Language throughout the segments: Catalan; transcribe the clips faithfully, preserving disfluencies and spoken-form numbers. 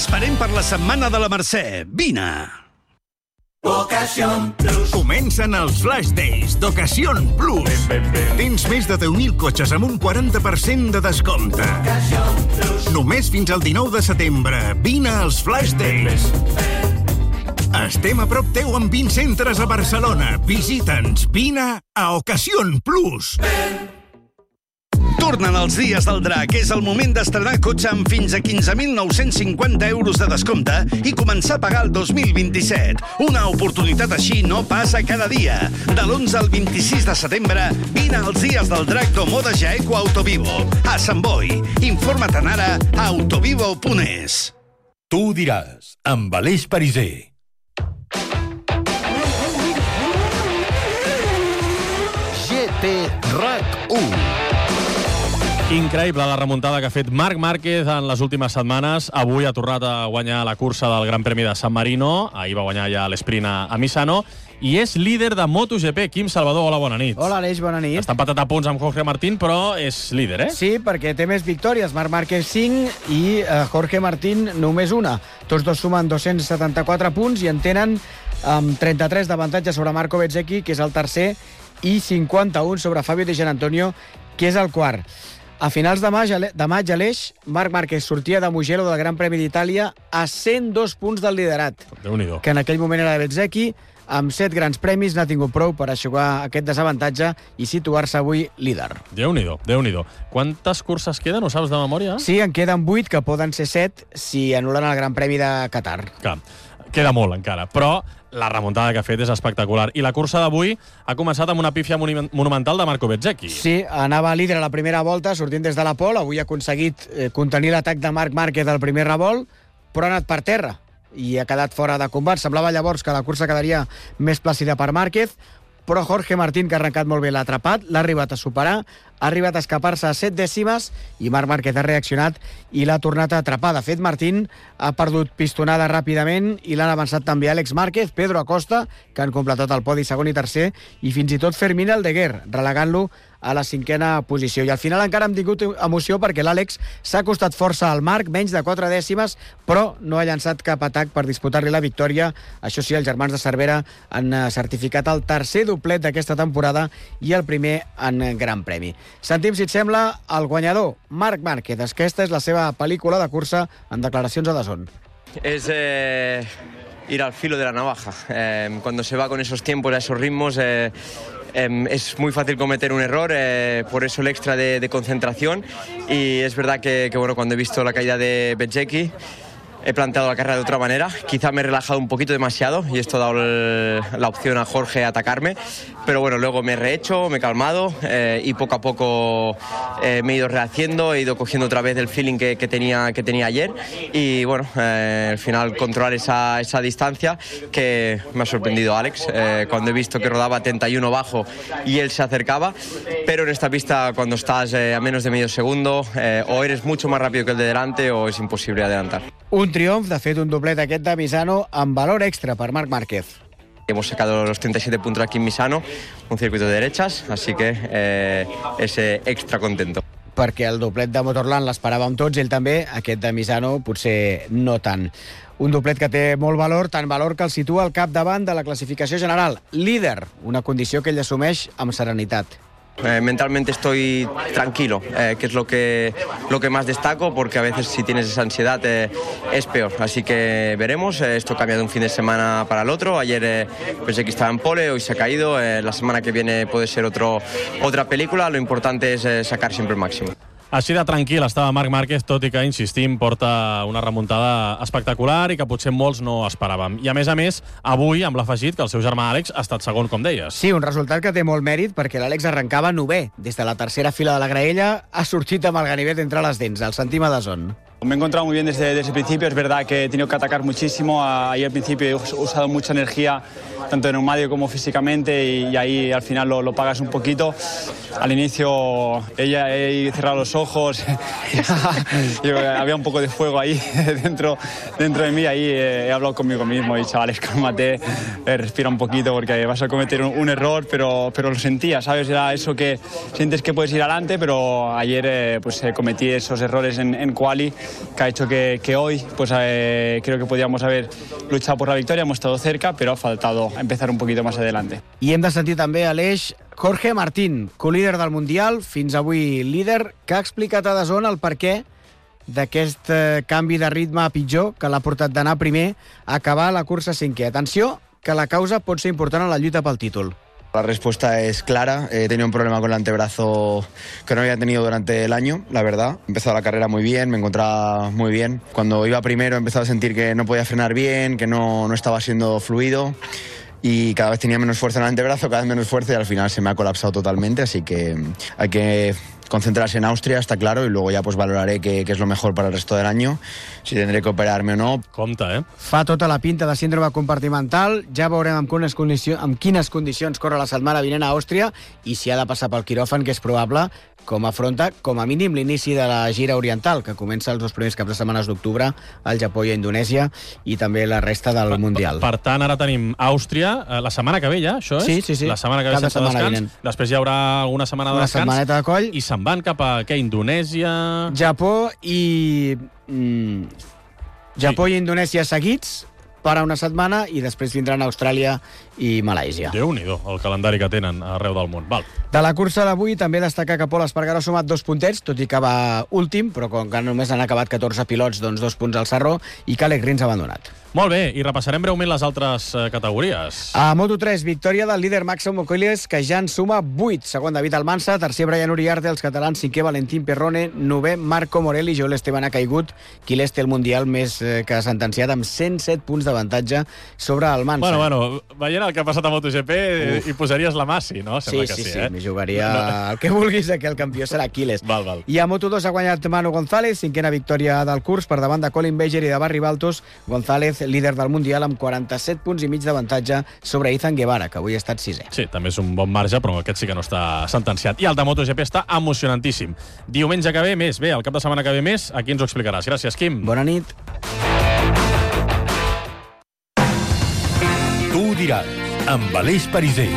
T'esperem per la setmana de la Mercè. Vine! Ocasión Plus. Comencen els Flash Days d'Ocasión Plus. Tens més de deu mil cotxes amb un quaranta per cent de descompte. Només fins al dinou de setembre. Vine als Flash Days. Estem a prop teu amb vint centres a Barcelona. Visita'ns. Vine a Ocasión Plus. Tornen els dies del drac. És el moment d'estrenar cotxe amb fins a quinze mil nou-cents cinquanta euros de descompte i començar a pagar el dos mil vint-i-set. Una oportunitat així no passa cada dia. De l'onze al vint-i-sis de setembre, vine als dies del drac d'Omoda Jaeco Autovivo. A Sant Boi. Informa't ara a autovivo punt es. Tu ho diràs, amb Aleix Pariser. G T RAC u. Increïble la remuntada que ha fet Marc Márquez en les últimes setmanes. Avui ha tornat a guanyar la cursa del Gran Premi de San Marino. Ahir va guanyar ja l'esprint a Misano. I és líder de MotoGP. Quim Salvador, hola, bona nit. Hola, Aleix, bona nit. Està empatat a punts amb Jorge Martín, però és líder, eh? Sí, perquè té més victòries. Marc Márquez cinc i eh, Jorge Martín només una. Tots dos sumen dos-cents setanta-quatre punts i en tenen amb trenta-tres d'avantatge sobre Marco Bezzecchi, que és el tercer, i cinquanta-un sobre Fabio Di Giannantonio, que és el quart. A finals de maig, de maig a l'Eix, Marc Márquez sortia de Mugello del Gran Premi d'Itàlia a cent dos punts del liderat, Déu-n'hi-do. que en aquell moment era de Bezzecchi. Amb set grans premis n'ha tingut prou per aixugar aquest desavantatge i situar-se avui líder. Déu-n'hi-do, Déu-n'hi-do. Quantes curses queden, ho saps de memòria? Sí, en queden vuit, que poden ser set si anulen el Gran Premi de Qatar. Clar, queda molt encara, però la remuntada que ha fet és espectacular. I la cursa d'avui ha començat amb una pífia monumental de Marco Bezzecchi. Sí, anava líder a la primera volta, sortint des de la pole. Avui ha aconseguit eh, contenir l'atac de Marc Márquez al primer revolt, però ha anat per terra i ha quedat fora de combat. Semblava llavors que la cursa quedaria més plàcida per Márquez, però Jorge Martín, que ha arrencat molt bé, l'ha atrapat, l'ha arribat a superar, ha arribat a escapar-se a set dècimes i Marc Márquez ha reaccionat i l'ha tornat a atrapar. De fet, Martín ha perdut pistonada ràpidament i l'han avançat també Àlex Márquez, Pedro Acosta, que han completat el podi segon i tercer, i fins i tot Fermín Aldeguer, relegant-lo a la cinquena posició. I al final encara hem tingut emoció perquè l'Àlex s'ha costat força al Marc, menys de quatre dècimes, però no ha llançat cap atac per disputar-li la victòria. Això sí, els germans de Cervera han certificat el tercer doblet d'aquesta temporada i el primer en Gran Premi. Sentim, si et sembla, el guanyador, Marc Márquez. Aquesta és la seva pel·lícula de cursa en declaracions a D A Z N. Es eh, ir al filo de la navaja. Eh, cuando se va con esos tiempos, a esos ritmos, eh, eh, es muy fácil cometer un error, eh, por eso el extra de, de concentración. Y es verdad que, que bueno, cuando he visto la caída de Bezzecchi, he planteado la carrera de otra manera. Quizá me he relajado un poquito demasiado y esto ha dado el, la opción a Jorge a atacarme. Pero bueno, luego me he rehecho, me he calmado eh, y poco a poco eh, me he ido rehaciendo, he ido cogiendo otra vez el feeling que, que, tenía, que tenía ayer. Y bueno, eh, al final controlar esa, esa distancia que me ha sorprendido Àlex. Eh, cuando he visto que rodaba treinta y uno bajo y él se acercaba. Pero en esta pista, cuando estás eh, a menos de medio segundo, eh, o eres mucho más rápido que el de delante o es imposible adelantar. Un triomf, de fet, un doblet aquest de Misano amb valor extra per Marc Márquez. Hemos sacado los treinta y siete puntos aquí en Misano, un circuito de derechas, así que eh, ese extra contento. Perquè el doblet de Motorland l'esperàvem tots, ell també, aquest de Misano potser no tant. Un doblet que té molt valor, tant valor que el situa al capdavant de la classificació general. Líder, una condició que ell assumeix amb serenitat. Eh, mentalmente estoy tranquilo, eh, que es lo que, lo que más destaco, porque a veces si tienes esa ansiedad eh, es peor. Así que veremos, eh, esto cambia de un fin de semana para el otro. Ayer eh, pensé que estaba en pole, hoy se ha caído, eh, la semana que viene puede ser otro, otra película. Lo importante es eh, sacar siempre el máximo. Així de tranquil estava Marc Márquez, tot i que, insistim, porta una remuntada espectacular i que potser molts no esperàvem. I, a més a més, avui, amb l'afegit que el seu germà Àlex ha estat segon, com deies. Sí, un resultat que té molt mèrit perquè l'Àlex arrencava novè. Des de la tercera fila de la graella ha sortit amb el ganivet entre les dents. El sentim a D A Z N. Me he encontrado muy bien desde, desde el principio. Es verdad que he tenido que atacar muchísimo. Ahí al principio he usado mucha energía, tanto en neumático como físicamente, y, y ahí al final lo, lo pagas un poquito. Al inicio ella, he cerrado los ojos, había un poco de fuego ahí dentro, dentro de mí. Ahí he, he hablado conmigo mismo y chavales, cálmate, eh, respira un poquito porque vas a cometer un, un error, pero, pero lo sentía, ¿sabes? Era eso que sientes que puedes ir adelante, pero ayer eh, pues eh, cometí esos errores en, en quali que ha hecho que, que hoy pues, eh, creo que podíamos haber luchado por la victoria, hemos estado cerca, pero ha faltado empezar un poquito más adelante. I hem de sentir també a l'eix Jorge Martín, colíder del Mundial, fins avui líder, que ha explicat a D A Z N el perquè d'aquest eh, canvi de ritme a pitjor que l'ha portat d'anar primer a acabar la cursa cinquè. Atenció, que la causa pot ser important en la lluita pel títol. La respuesta es clara. He tenido un problema con el antebrazo que no había tenido durante el año, la verdad. He empezado la carrera muy bien, me encontraba muy bien. Cuando iba primero empezaba a sentir que no podía frenar bien, que no, no estaba siendo fluido. Y cada vez tenía menos fuerza en el antebrazo, cada vez menos fuerza y al final se me ha colapsado totalmente. Así que hay que concentrarse en Austria, está claro, y luego ya pues valoraré qué, qué es lo mejor para el resto del año, si tendré que operarme o no. Compte, eh? Fa tota la pinta de síndrome compartimental. Ja veurem amb quines, condicions, amb quines condicions corre la setmana vinent a Àustria i si ha de passar pel quiròfan, que és probable, com afronta, com a mínim, l'inici de la gira oriental, que comença els dos primers caps de setmanes d'octubre al Japó i a Indonèsia, i també la resta del per, Mundial. Per tant, ara tenim Àustria, eh, la setmana que ve ja, això és? Sí, sí, sí. La setmana que ve Cada sense setmana descans. vinent. Després hi haurà alguna setmana de Una descans. setmaneta de coll. I se'n van cap a, què, Indonèsia... Japó i... Mm, Japó sí. i Indonèsia seguits per a una setmana i després vindran a Austràlia i Malàisia. Déu-n'hi-do, el calendari que tenen arreu del món. Val. De la cursa d'avui també destacar que Pol Espargaró ha sumat dos puntets, tot i que va últim, però com que només han acabat catorze pilots, doncs dos punts al Sarró, i que Alex Rins ha abandonat. Molt bé, i repassarem breument les altres eh, categories. A Moto tres, victòria del líder Máximo Mocoiles, que ja en suma vuit. Segon David Almansa, tercer Brian Uriarte, els catalans, cinquè Valentín Perrone, novè Marco Morelli, Joel Esteban ha caigut, qui l'és té el Mundial més eh, que sentenciat amb cent set punts d'avantatge sobre Almansa. Bueno, bueno, veient el que ha passat a MotoGP, Uf. hi posaries la Massi, no? Sembla sí, que sí, sí, sí, eh? m'hi jugaria no. el que vulguis, que el campió serà Aquiles. Val, val. I a Moto dos ha guanyat Manu González, cinquena victòria del curs per davant de Colin Berger i de Barry Baltos. González, líder del Mundial, amb quaranta-set punts i mig d'avantatge sobre Ethan Guevara, que avui ha estat sisè. Sí, també és un bon marge, però aquest sí que no està sentenciat. I el de MotoGP està emocionantíssim. Diumenge que ve més, bé, el cap de setmana que ve més, aquí ens ho explicaràs. Gràcies, Quim. Bona nit. Tu ho diràs, amb Aleix Pariser.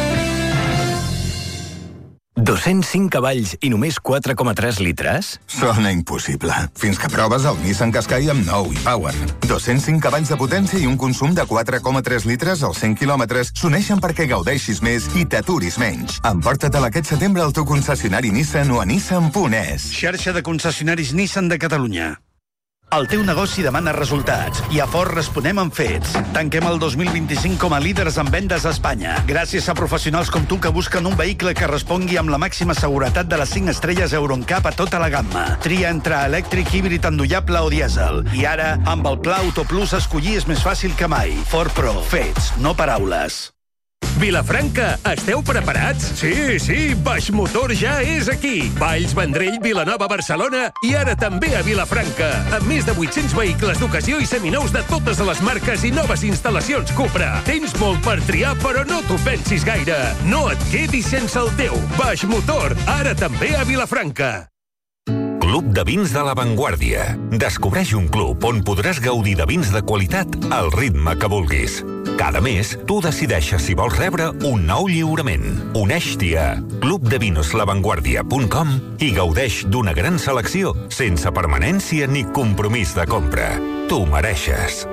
dos-cents cinc cavalls i només quatre coma tres litres? Sona impossible. Fins que proves el Nissan Qashqai amb nou i Power. dos-cents cinc cavalls de potència i un consum de quatre coma tres litres als cent quilòmetres s'uneixen perquè gaudeixis més i t'aturis menys. Emporta-te'l aquest setembre al teu concessionari Nissan o a nissan punt es. Xarxa de concessionaris Nissan de Catalunya. El teu negoci demana resultats i a Ford responem amb fets. Tanquem el dos mil vint-i-cinc com a líders en vendes a Espanya. Gràcies a professionals com tu que busquen un vehicle que respongui amb la màxima seguretat de les cinc estrelles Euro N C A P a tota la gamma. Tria entre elèctric, híbrid endollable o dièsel. I ara, amb el Pla Auto Plus, escollir és més fàcil que mai. Ford Pro. Fets, no paraules. Vilafranca, esteu preparats? Sí, sí, Baix Motor ja és aquí. Valls, Vendrell, Vilanova, Barcelona i ara també a Vilafranca. Amb més de vuit-cents vehicles d'ocasió i seminous de totes les marques i noves instal·lacions Cupra. Tens molt per triar, però no t'ho pensis gaire. No et quedis sense el teu. Baix Motor, ara també a Vilafranca. Club de Vins de la Vanguardia. Descobreix un club on podràs gaudir de vins de qualitat al ritme que vulguis. Cada mes, tu decideixes si vols rebre un nou lliurament. Uneix-t'hi a club de vinos la vanguardia punt com i gaudeix d'una gran selecció sense permanència ni compromís de compra. Tu mereixes.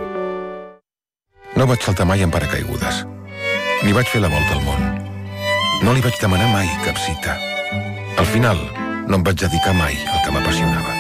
No vaig saltar mai en paracaigudes. Ni vaig fer la volta al món. No li vaig demanar mai cap cita. Al final, no em vaig dedicar mai al que m'apassionava.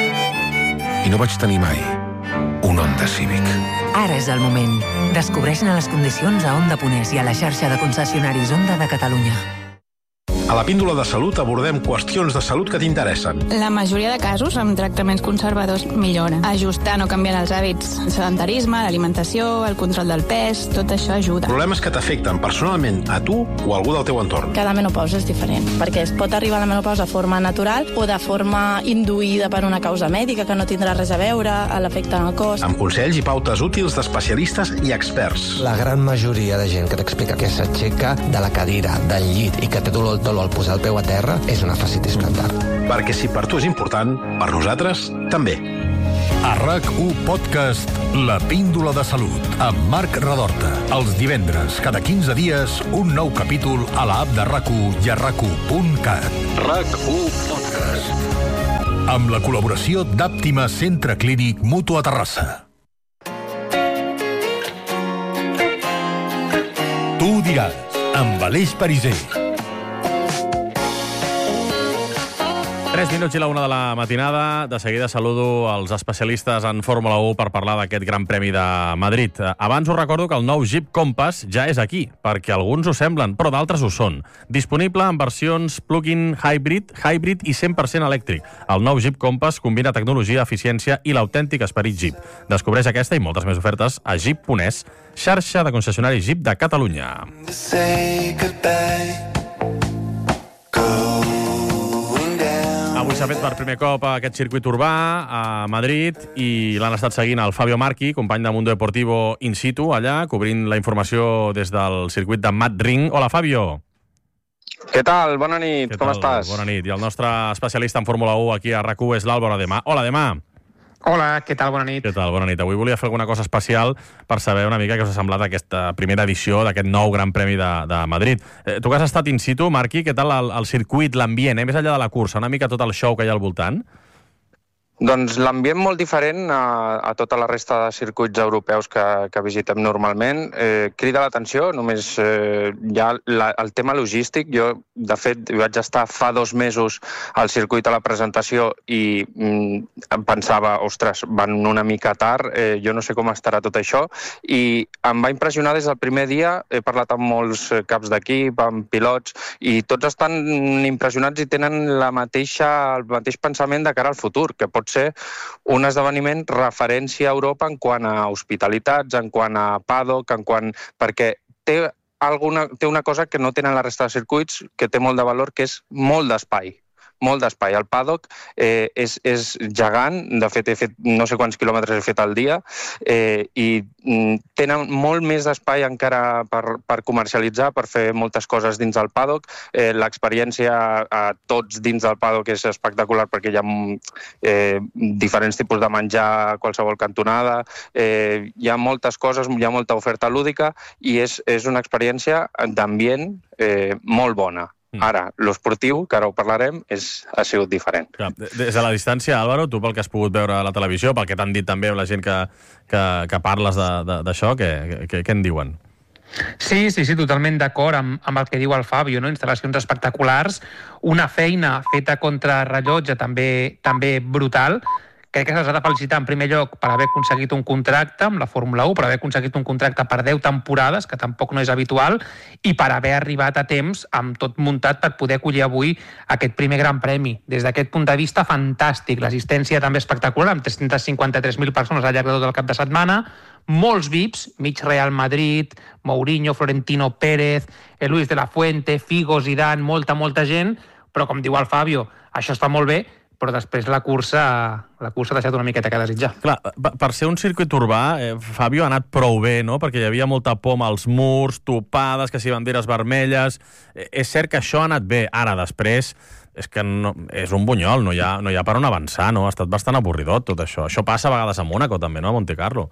I no vaig tenir mai un Honda Civic. Ara és el moment. Descobreix-ne les condicions a Honda Ponès i a la xarxa de concessionaris Honda de Catalunya. A la Píndola de Salut abordem qüestions de salut que t'interessen. La majoria de casos, amb tractaments conservadors, milloren. Ajustant o canviant els hàbits, el sedentarisme, l'alimentació, el control del pes, tot això ajuda. Problemes que t'afecten personalment a tu o a algú del teu entorn. Cada menopausa és diferent, perquè es pot arribar a la menopausa de forma natural o de forma induïda per una causa mèdica que no tindrà res a veure a l'efecte en el cos. Amb consells i pautes útils d'especialistes i experts. La gran majoria de gent que t'explica que s'aixeca de la cadira, del llit i que té dolor al al posar el peu a terra és una fascitis plantar. Perquè si per tu és important, per nosaltres també. A RAC u Podcast, La Píndola de Salut, amb Marc Radorta. Els divendres, cada quinze dies, un nou capítol a l'app de RAC u i a rac u punt cat. RAC u Podcast. amb la col·laboració d'Àptima Centre Clínic Mutu a Terrassa. Tu ho diràs, amb Aleix Pariser. tres minuts i la una de la matinada. De seguida saludo els especialistes en Fórmula u per parlar d'aquest Gran Premi de Madrid. Abans us recordo que el nou Jeep Compass ja és aquí, perquè alguns ho semblen, però d'altres ho són. Disponible en versions plug-in hybrid, hybrid i cent per cent elèctric. El nou Jeep Compass combina tecnologia, eficiència i l'autèntic esperit Jeep. Descobreix aquesta i moltes més ofertes a jeep punt es, xarxa de concessionaris Jeep de Catalunya. Avui s'ha fet per primer cop aquest circuit urbà a Madrid i l'han estat seguint el Fabio Marchi, company de Mundo Deportivo in situ, allà, cobrint la informació des del circuit de Mad Ring. Hola, Fabio. Què tal? Bona nit, com estàs? Bona nit. I el nostre especialista en Fórmula u aquí a RAC u és l'Àlvaro Ademà. Hola, Ademà. Hola, què tal? Bona nit. Què tal? Bona nit. Avui volia fer alguna cosa especial per saber una mica què us ha semblat aquesta primera edició d'aquest nou Gran Premi de, de Madrid. Eh, tu que has estat in situ, Marqui, què tal el, el circuit, l'ambient, eh? Més enllà de la cursa, una mica tot el show que hi ha al voltant? Doncs l'ambient molt diferent a, a tota la resta de circuits europeus que, que visitem normalment. Eh, crida l'atenció, només eh, hi ha la, el tema logístic. Jo, de fet, vaig estar fa dos mesos al circuit a la presentació i mm, em pensava, ostres, van una mica tard, eh, jo no sé com estarà tot això, i em va impressionar des del primer dia. He parlat amb molts caps d'equip, amb pilots, i tots estan impressionats i tenen la mateixa, el mateix pensament de cara al futur, que pot ser un esdeveniment referència a Europa en quant a hospitalitats, en quant a paddock, en quant... perquè té, alguna, té una cosa que no tenen la resta de circuits, que té molt de valor, que és molt d'espai. Molt d'espai. El paddock eh, és, és gegant, de fet he fet no sé quants quilòmetres he fet al dia, eh, i mm, tenen molt més d'espai encara per, per comercialitzar, per fer moltes coses dins del paddock. Eh, l'experiència a tots dins del paddock és espectacular perquè hi ha eh, diferents tipus de menjar a qualsevol cantonada, eh, hi ha moltes coses, hi ha molta oferta lúdica i és, és una experiència d'ambient eh, molt bona. Ara, l'esportiu, que ara ho parlarem, és, ha sigut diferent. Clar, des de la distància, Álvaro, tu pel que has pogut veure a la televisió, pel que t'han dit també la gent que, que, que parles d'això, què, què, què en diuen? Sí, sí, sí, totalment d'acord amb, amb el que diu el Fabio, no? Instal·lacions espectaculars, una feina feta contra rellotge també, també brutal. Crec que se'ls ha de felicitar en primer lloc per haver aconseguit un contracte amb la Fórmula u, per haver aconseguit un contracte per deu temporades, que tampoc no és habitual, i per haver arribat a temps amb tot muntat per poder acollir avui aquest primer Gran Premi. Des d'aquest punt de vista, fantàstic. L'assistència també espectacular, amb tres-cents cinquanta-tres mil persones al llarg de tot el cap de setmana, molts V I Ps, mig Real Madrid, Mourinho, Florentino Pérez, Luis de la Fuente, Figo, Zidane, molta, molta gent, però com diu el Fabio, això està molt bé, però després la cursa la cursa ha deixat una miqueta que desitjar. Clar, per ser un circuit urbà, eh, Fabio, ha anat prou bé, no? Perquè hi havia molta poma als murs, topades, que si banderes vermelles... Eh, és cert que això ha anat bé. Ara, després, és que no, és un bunyol, no hi ha, no hi ha per on avançar, no? Ha estat bastant avorridot, tot això. Això passa a vegades a Mónaco, també, no? A Monte Carlo.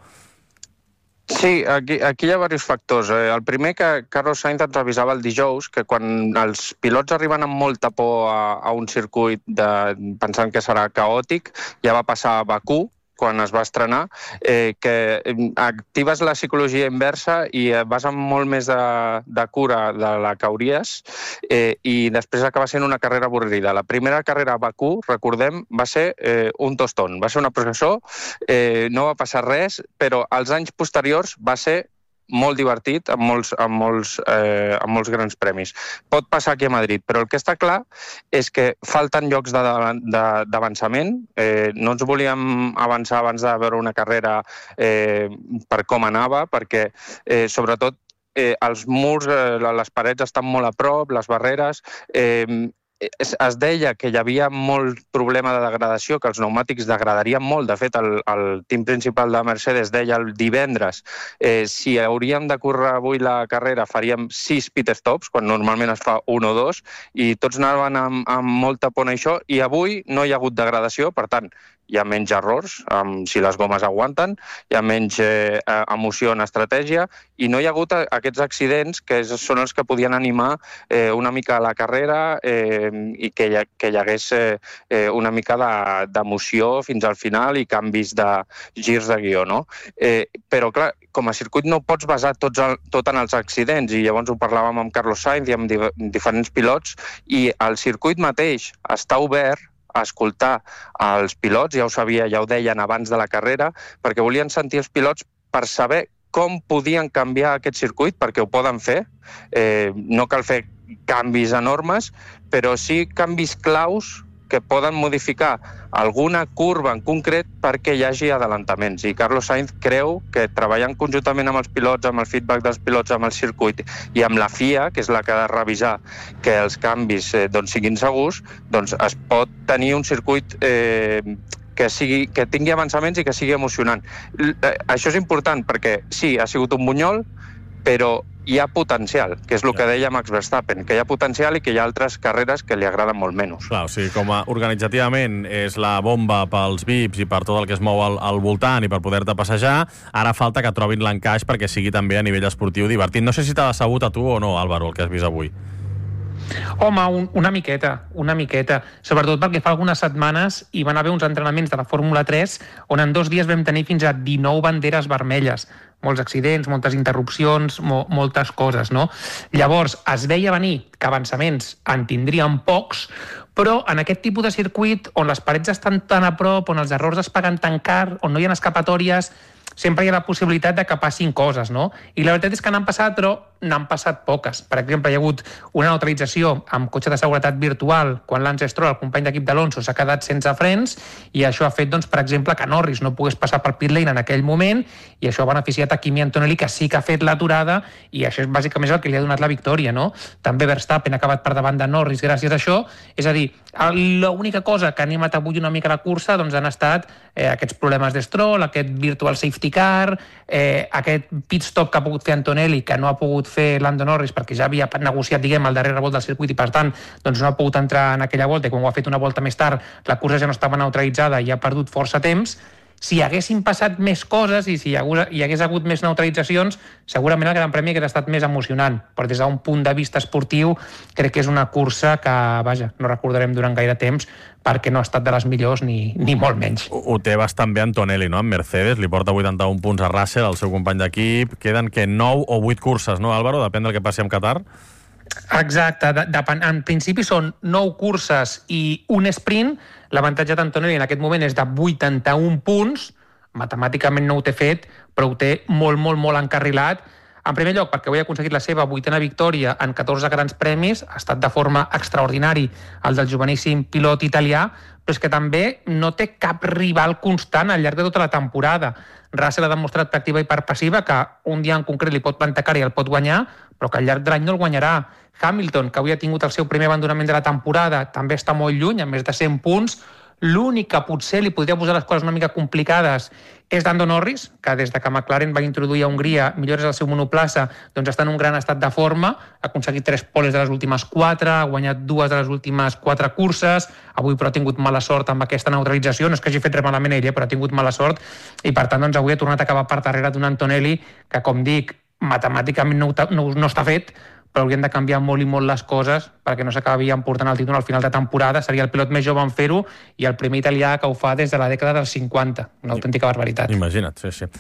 Sí, aquí, aquí hi ha diversos factors. El primer, que Carlos Sainz ens avisava el dijous, que quan els pilots arriben amb molta por a, a un circuit de, pensant que serà caòtic, ja va passar a Bakú, quan es va estrenar, eh, que actives la psicologia inversa i vas amb molt més de, de cura de la que hauries, eh, i després acaba sent una carrera avorrida. La primera carrera a Bakú, recordem, va ser eh, un tostón, va ser una processó, eh, no va passar res, però als anys posteriors va ser molt divertit, amb molts, amb, molts, eh, amb molts grans premis. Pot passar aquí a Madrid, però el que està clar és que falten llocs d'avançament. Eh, no ens volíem avançar abans de veure una carrera eh, per com anava, perquè eh, sobretot eh, els murs, eh, les parets estan molt a prop, les barreres... Eh, Es, es deia que hi havia molt problema de degradació, que els pneumàtics degradarien molt. De fet, el, el team principal de Mercedes deia el divendres eh, si hauríem de córrer avui la carrera faríem sis pit stops, quan normalment es fa un o dos, i tots anaven amb, amb molta por en això, i avui no hi ha hagut degradació, per tant, hi ha menys errors, um, si les gomes aguanten, hi ha menys eh, emoció en estratègia, i no hi ha hagut aquests accidents que són els que podien animar eh, una mica la carrera eh, i que hi, que hi hagués eh, una mica d'emoció fins al final i canvis de girs de guió, no? Eh, però, clar, com a circuit no pots basar tots el, tot en els accidents, i llavors ho parlàvem amb Carlos Sainz i amb di diferents pilots, i el circuit mateix està obert a escoltar els pilots, ja ho sabia, ja ho deien abans de la carrera, perquè volien sentir els pilots per saber com podien canviar aquest circuit, perquè ho poden fer. Eh, no cal fer canvis enormes, però sí canvis claus que poden modificar alguna curva en concret perquè hi hagi adelantaments. I Carlos Sainz creu que treballant conjuntament amb els pilots, amb el feedback dels pilots, amb el circuit i amb la F I A, que és la que ha de revisar que els canvis eh, doncs, siguin segurs, doncs es pot tenir un circuit eh, que, sigui, que tingui avançaments i que sigui emocionant. L això és important perquè sí, ha sigut un bunyol, però hi ha potencial, que és el que deia Max Verstappen, que hi ha potencial i que hi ha altres carreres que li agraden molt menys. Clar, o sigui, com a organitzativament és la bomba pels V I Ps i per tot el que es mou al, al voltant i per poder-te passejar, ara falta que trobin l'encaix perquè sigui també a nivell esportiu divertit. No sé si t'ha decebut a tu o no, Álvaro, el que has vist avui. Home, un, una miqueta, una miqueta. Sobretot perquè fa algunes setmanes hi van haver uns entrenaments de la Fórmula tres on en dos dies vam tenir fins a dinou banderes vermelles. Molts accidents, moltes interrupcions, mo moltes coses, no? Llavors, es veia venir que avançaments en tindrien pocs, però en aquest tipus de circuit on les parets estan tan a prop, on els errors es paguen tan car, on no hi ha escapatòries, sempre hi ha la possibilitat de que passin coses, no? I la veritat és que n'han passat, però n'han passat poques. Per exemple, hi ha hagut una neutralització amb cotxe de seguretat virtual quan Lance Stroll, el company d'equip d'Alonso, s'ha quedat sense frens, i això ha fet, doncs, per exemple, que Norris no pogués passar per pit lane en aquell moment, i això ha beneficiat a Kimi Antonelli, que sí que ha fet l'aturada, i això és bàsicament el que li ha donat la victòria, no? També Verstappen ha acabat per davant de Norris gràcies a això. És a dir, l'única cosa que ha animat avui una mica la cursa doncs han estat eh, aquests problemes de Stroll, aquest virtual safety car, eh, aquest pit stop que ha pogut fer Antonelli, que no ha pogut fer Lando Norris perquè ja havia negociat, diguem, el darrer revolt del circuit i per tant doncs no ha pogut entrar en aquella volta, i quan ho ha fet una volta més tard la cursa ja no estava neutralitzada i ha perdut força temps. Si haguessin passat més coses i si hi hagués, hi hagués hagut més neutralitzacions, segurament el Gran Premi hagués estat més emocionant, però des d'un punt de vista esportiu crec que és una cursa que, vaja, no recordarem durant gaire temps perquè no ha estat de les millors ni, ni molt menys. Ho, ho té bastant bé Antonelli, no?, amb Mercedes, li porta vuitanta-un punts a Russell, el seu company d'equip. Queden que nou o vuit curses, no, Álvaro? Depèn del que passi amb Qatar. Exacte, de, de, en principi són nou curses i un sprint. L'avantatge d'Antonelli en aquest moment és de vuitanta-un punts, matemàticament no ho té fet, però ho té molt, molt, molt encarrilat. En primer lloc, perquè avui ha aconseguit la seva vuitena victòria en catorze grans premis, ha estat de forma extraordinari el del joveníssim pilot italià, però és que també no té cap rival constant al llarg de tota la temporada. Russell ha demostrat per activa i per passiva que un dia en concret li pot plantar cara i el pot guanyar, però que al llarg de l'any no el guanyarà. Hamilton, que avui ha tingut el seu primer abandonament de la temporada, també està molt lluny, amb més de cent punts. L'únic que potser li podria posar les coses una mica complicades és Lando Norris, que des de que McLaren va introduir a Hongria millores al seu monoplaça, doncs està en un gran estat de forma, ha aconseguit tres poles de les últimes quatre, ha guanyat dues de les últimes quatre curses, avui però ha tingut mala sort amb aquesta neutralització, no és que hagi fet res malament ell, però ha tingut mala sort, i per tant doncs, avui ha tornat a acabar per darrere d'un Antonelli que, com dic, matemàticament no, no, no està fet, però haurien de canviar molt i molt les coses perquè no s'acabi emportant el títol al final de temporada. Seria el pilot més jove en fer-ho i el primer italià que ho fa des de la dècada dels cinquanta. Una autèntica barbaritat. Imagina't, sí, sí.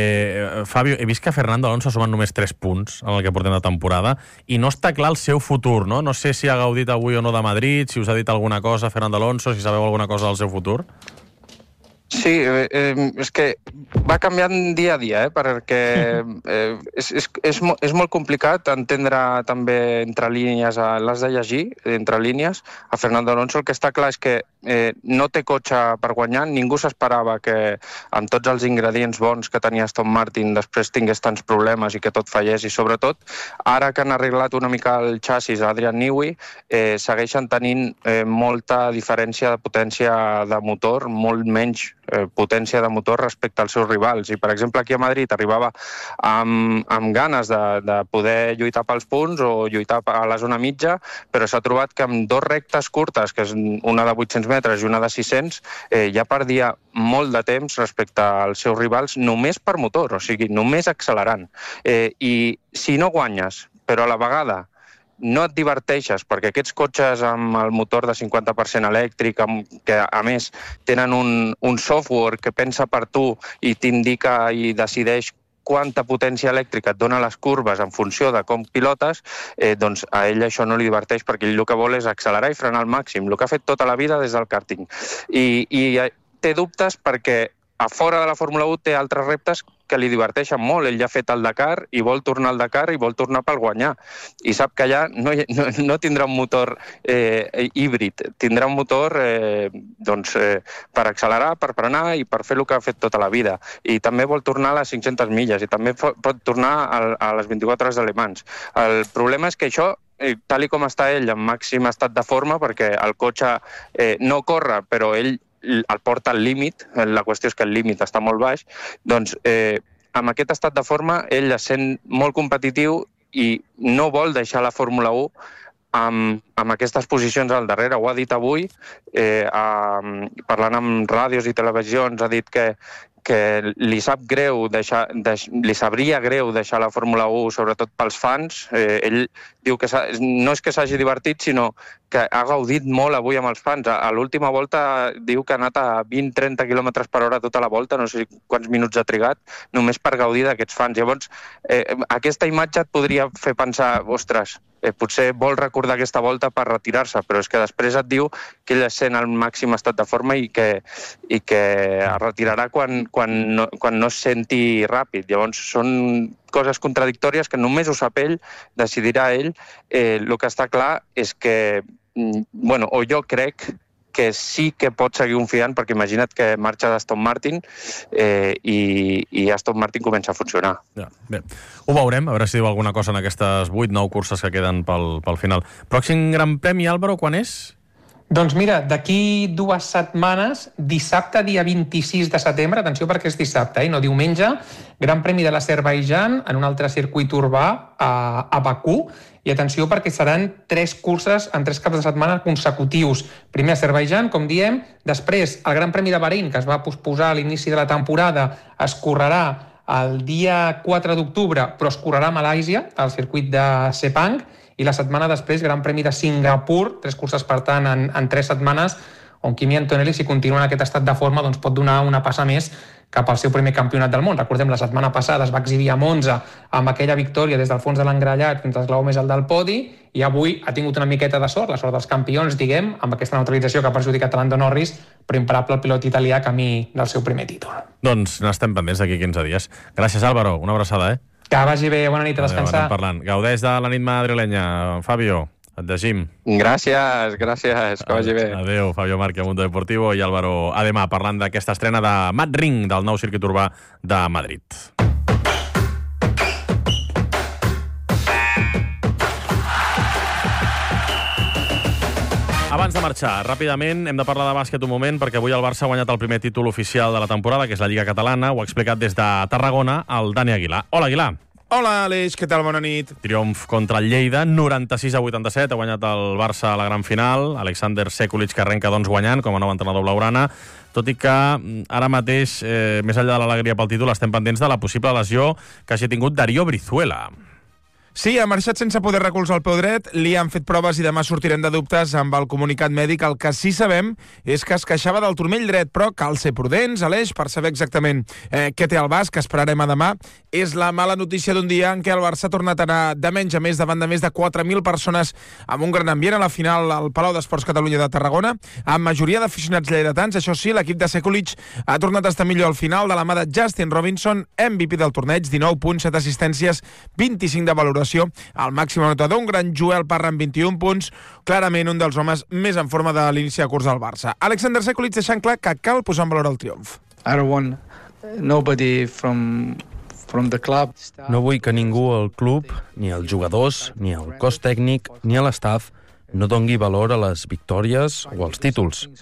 Eh, Fabio, he vist que Fernando Alonso ha sumat només tres punts en el que portem de temporada i no està clar el seu futur, no? No sé si ha gaudit avui o no de Madrid, si us ha dit alguna cosa Fernando Alonso, si sabeu alguna cosa del seu futur. Sí, eh, és que va canviant dia a dia, eh, perquè eh, és, és, és, és molt complicat entendre també entre línies, l'has de llegir entre línies, a Fernando Alonso. El que està clar és que eh, no té cotxe per guanyar, ningú s'esperava que amb tots els ingredients bons que tenia Aston Martin després tingués tants problemes i que tot fallés, i sobretot ara que han arreglat una mica el xassis a Adrian Newey, eh, segueixen tenint eh, molta diferència de potència de motor, molt menys eh, potència de motor respecte als seus rivals. I, per exemple, aquí a Madrid arribava amb, amb ganes de, de poder lluitar pels punts o lluitar a la zona mitja, però s'ha trobat que amb dos rectes curtes, que és una de vuit-cents metres i una de sis-cents, eh, ja perdia molt de temps respecte als seus rivals només per motor, o sigui, només accelerant. Eh, I si no guanyes, però a la vegada no et diverteixes, perquè aquests cotxes amb el motor de cinquanta per cent elèctric, que a més tenen un, un software que pensa per tu i t'indica i decideix quanta potència elèctrica et dona les curves en funció de com pilotes, eh, doncs a ell això no li diverteix, perquè ell el que vol és accelerar i frenar al màxim, el que ha fet tota la vida des del karting. I, i té dubtes perquè a fora de la Fórmula u té altres reptes que li diverteixen molt. Ell ja ha fet el Dakar i vol tornar al Dakar i vol tornar per guanyar. I sap que allà no, no, no tindrà un motor eh, híbrid, tindrà un motor eh, doncs, eh, per accelerar, per frenar i per fer el que ha fet tota la vida. I també vol tornar a les cinc-centes milles i també pot tornar a, a les vint-i-quatre hores de Le Mans. El problema és que això, eh, tal com està ell, en màxim estat de forma, perquè el cotxe eh, no corre, però ell el porta al límit, la qüestió és que el límit està molt baix, doncs eh, amb aquest estat de forma ell es sent molt competitiu i no vol deixar la Fórmula u amb, amb aquestes posicions al darrere. Ho ha dit avui, eh, eh, parlant amb ràdios i televisions, ha dit que que li sap greu deixar, deix, li sabria greu deixar la Fórmula u, sobretot pels fans. Eh, ell diu que no és que s'hagi divertit, sinó que ha gaudit molt avui amb els fans. A, a l'última volta diu que ha anat a vint a trenta quilòmetres per hora tota la volta, no sé quants minuts ha trigat, només per gaudir d'aquests fans. Llavors, eh, aquesta imatge et podria fer pensar, ostres, eh, potser vol recordar aquesta volta per retirar-se, però és que després et diu que ell es sent al màxim estat de forma i que, i que es retirarà quan, quan, no, quan no es senti ràpid. Llavors, són coses contradictòries que només ho sap ell, decidirà ell. Eh, el que està clar és que, bueno, o jo crec que sí que pot seguir confiant, perquè imagina't que marxa d'Aston Martin eh, i, i Aston Martin comença a funcionar. Ja, bé, ho veurem, a veure si diu alguna cosa en aquestes vuit nou curses que queden pel, pel final. Pròxim Gran Premi, Álvaro, quan és? Doncs mira, d'aquí dues setmanes, dissabte, dia vint-i-sis de setembre, atenció perquè és dissabte, eh, no diumenge, Gran Premi de l'Azerbaidjan en un altre circuit urbà a, a Bakú, i atenció perquè seran tres curses en tres caps de setmana consecutius. Primer Azerbaidjan, com diem, després el Gran Premi de Bahrein, que es va posposar a l'inici de la temporada, es correrà el dia quatre d'octubre, però es correrà a Malàisia, al circuit de Sepang, i la setmana després, Gran Premi de Singapur, tres curses, per tant, en, en tres setmanes, on Kimi Antonelli, si continua en aquest estat de forma, doncs pot donar una passa més cap al seu primer campionat del món. Recordem, la setmana passada es va exhibir a Monza amb aquella victòria des del fons de l'engrellat fins al esglaó més alt del podi, i avui ha tingut una miqueta de sort, la sort dels campions, diguem, amb aquesta neutralització que ha perjudicat a Lando Norris, però imparable el pilot italià camí del seu primer títol. Doncs n'estem pendents d'aquí quinze dies. Gràcies, Álvaro. Una abraçada, eh? Que vagi bé, bona nit, a descansar. Adéu, parlant. Gaudeix de la nit madrilenya, Fabio. Et llegim. Gràcies, gràcies, que vagi bé. Adéu, Fabio Márquez, Mundo Deportivo, i Álvaro a demà, parlant d'aquesta estrena de Mat Ring, del nou circuit urbà de Madrid. Abans de marxar, ràpidament, hem de parlar de bàsquet un moment, perquè avui el Barça ha guanyat el primer títol oficial de la temporada, que és la Lliga Catalana. Ho ha explicat des de Tarragona el Dani Aguilar. Hola, Aguilar. Hola, Aleix, què tal? Bona nit. Triomf contra el Lleida, noranta-sis a vuitanta-set, ha guanyat el Barça a la gran final. Alexander Sekulic, que arrenca doncs guanyant com a nou entrenador blaugrana, tot i que ara mateix, eh, més enllà de l'alegria pel títol, estem pendents de la possible lesió que hagi tingut Darío Brizuela. Sí, ha marxat sense poder recolzar el peu dret, li han fet proves i demà sortirem de dubtes amb el comunicat mèdic. El que sí sabem és que es queixava del turmell dret, però cal ser prudents, Aleix, per saber exactament eh, què té el basc, que esperarem a demà. És la mala notícia d'un dia en què el Barça ha tornat a anar de menys a més davant de més de quatre mil persones amb un gran ambient a la final al Palau d'Esports Catalunya de Tarragona, amb majoria d'aficionats lleidatans. Això sí, l'equip de Sekulic ha tornat a estar millor al final de la mà de Justin Robinson, M V P del torneig, dinou punts, set assistències, vint-i-cinc de valoració. El màxim anotador, un gran Joel Parra amb vint-i-un punts, clarament un dels homes més en forma de l'inici de curs del Barça. Alexander Sekulic deixant clar que cal posar en valor el triomf. I don't want nobody from from the club. No vull que ningú al club, ni els jugadors, ni el cos tècnic, ni a l'estaf no dongui valor a les victòries o als títols.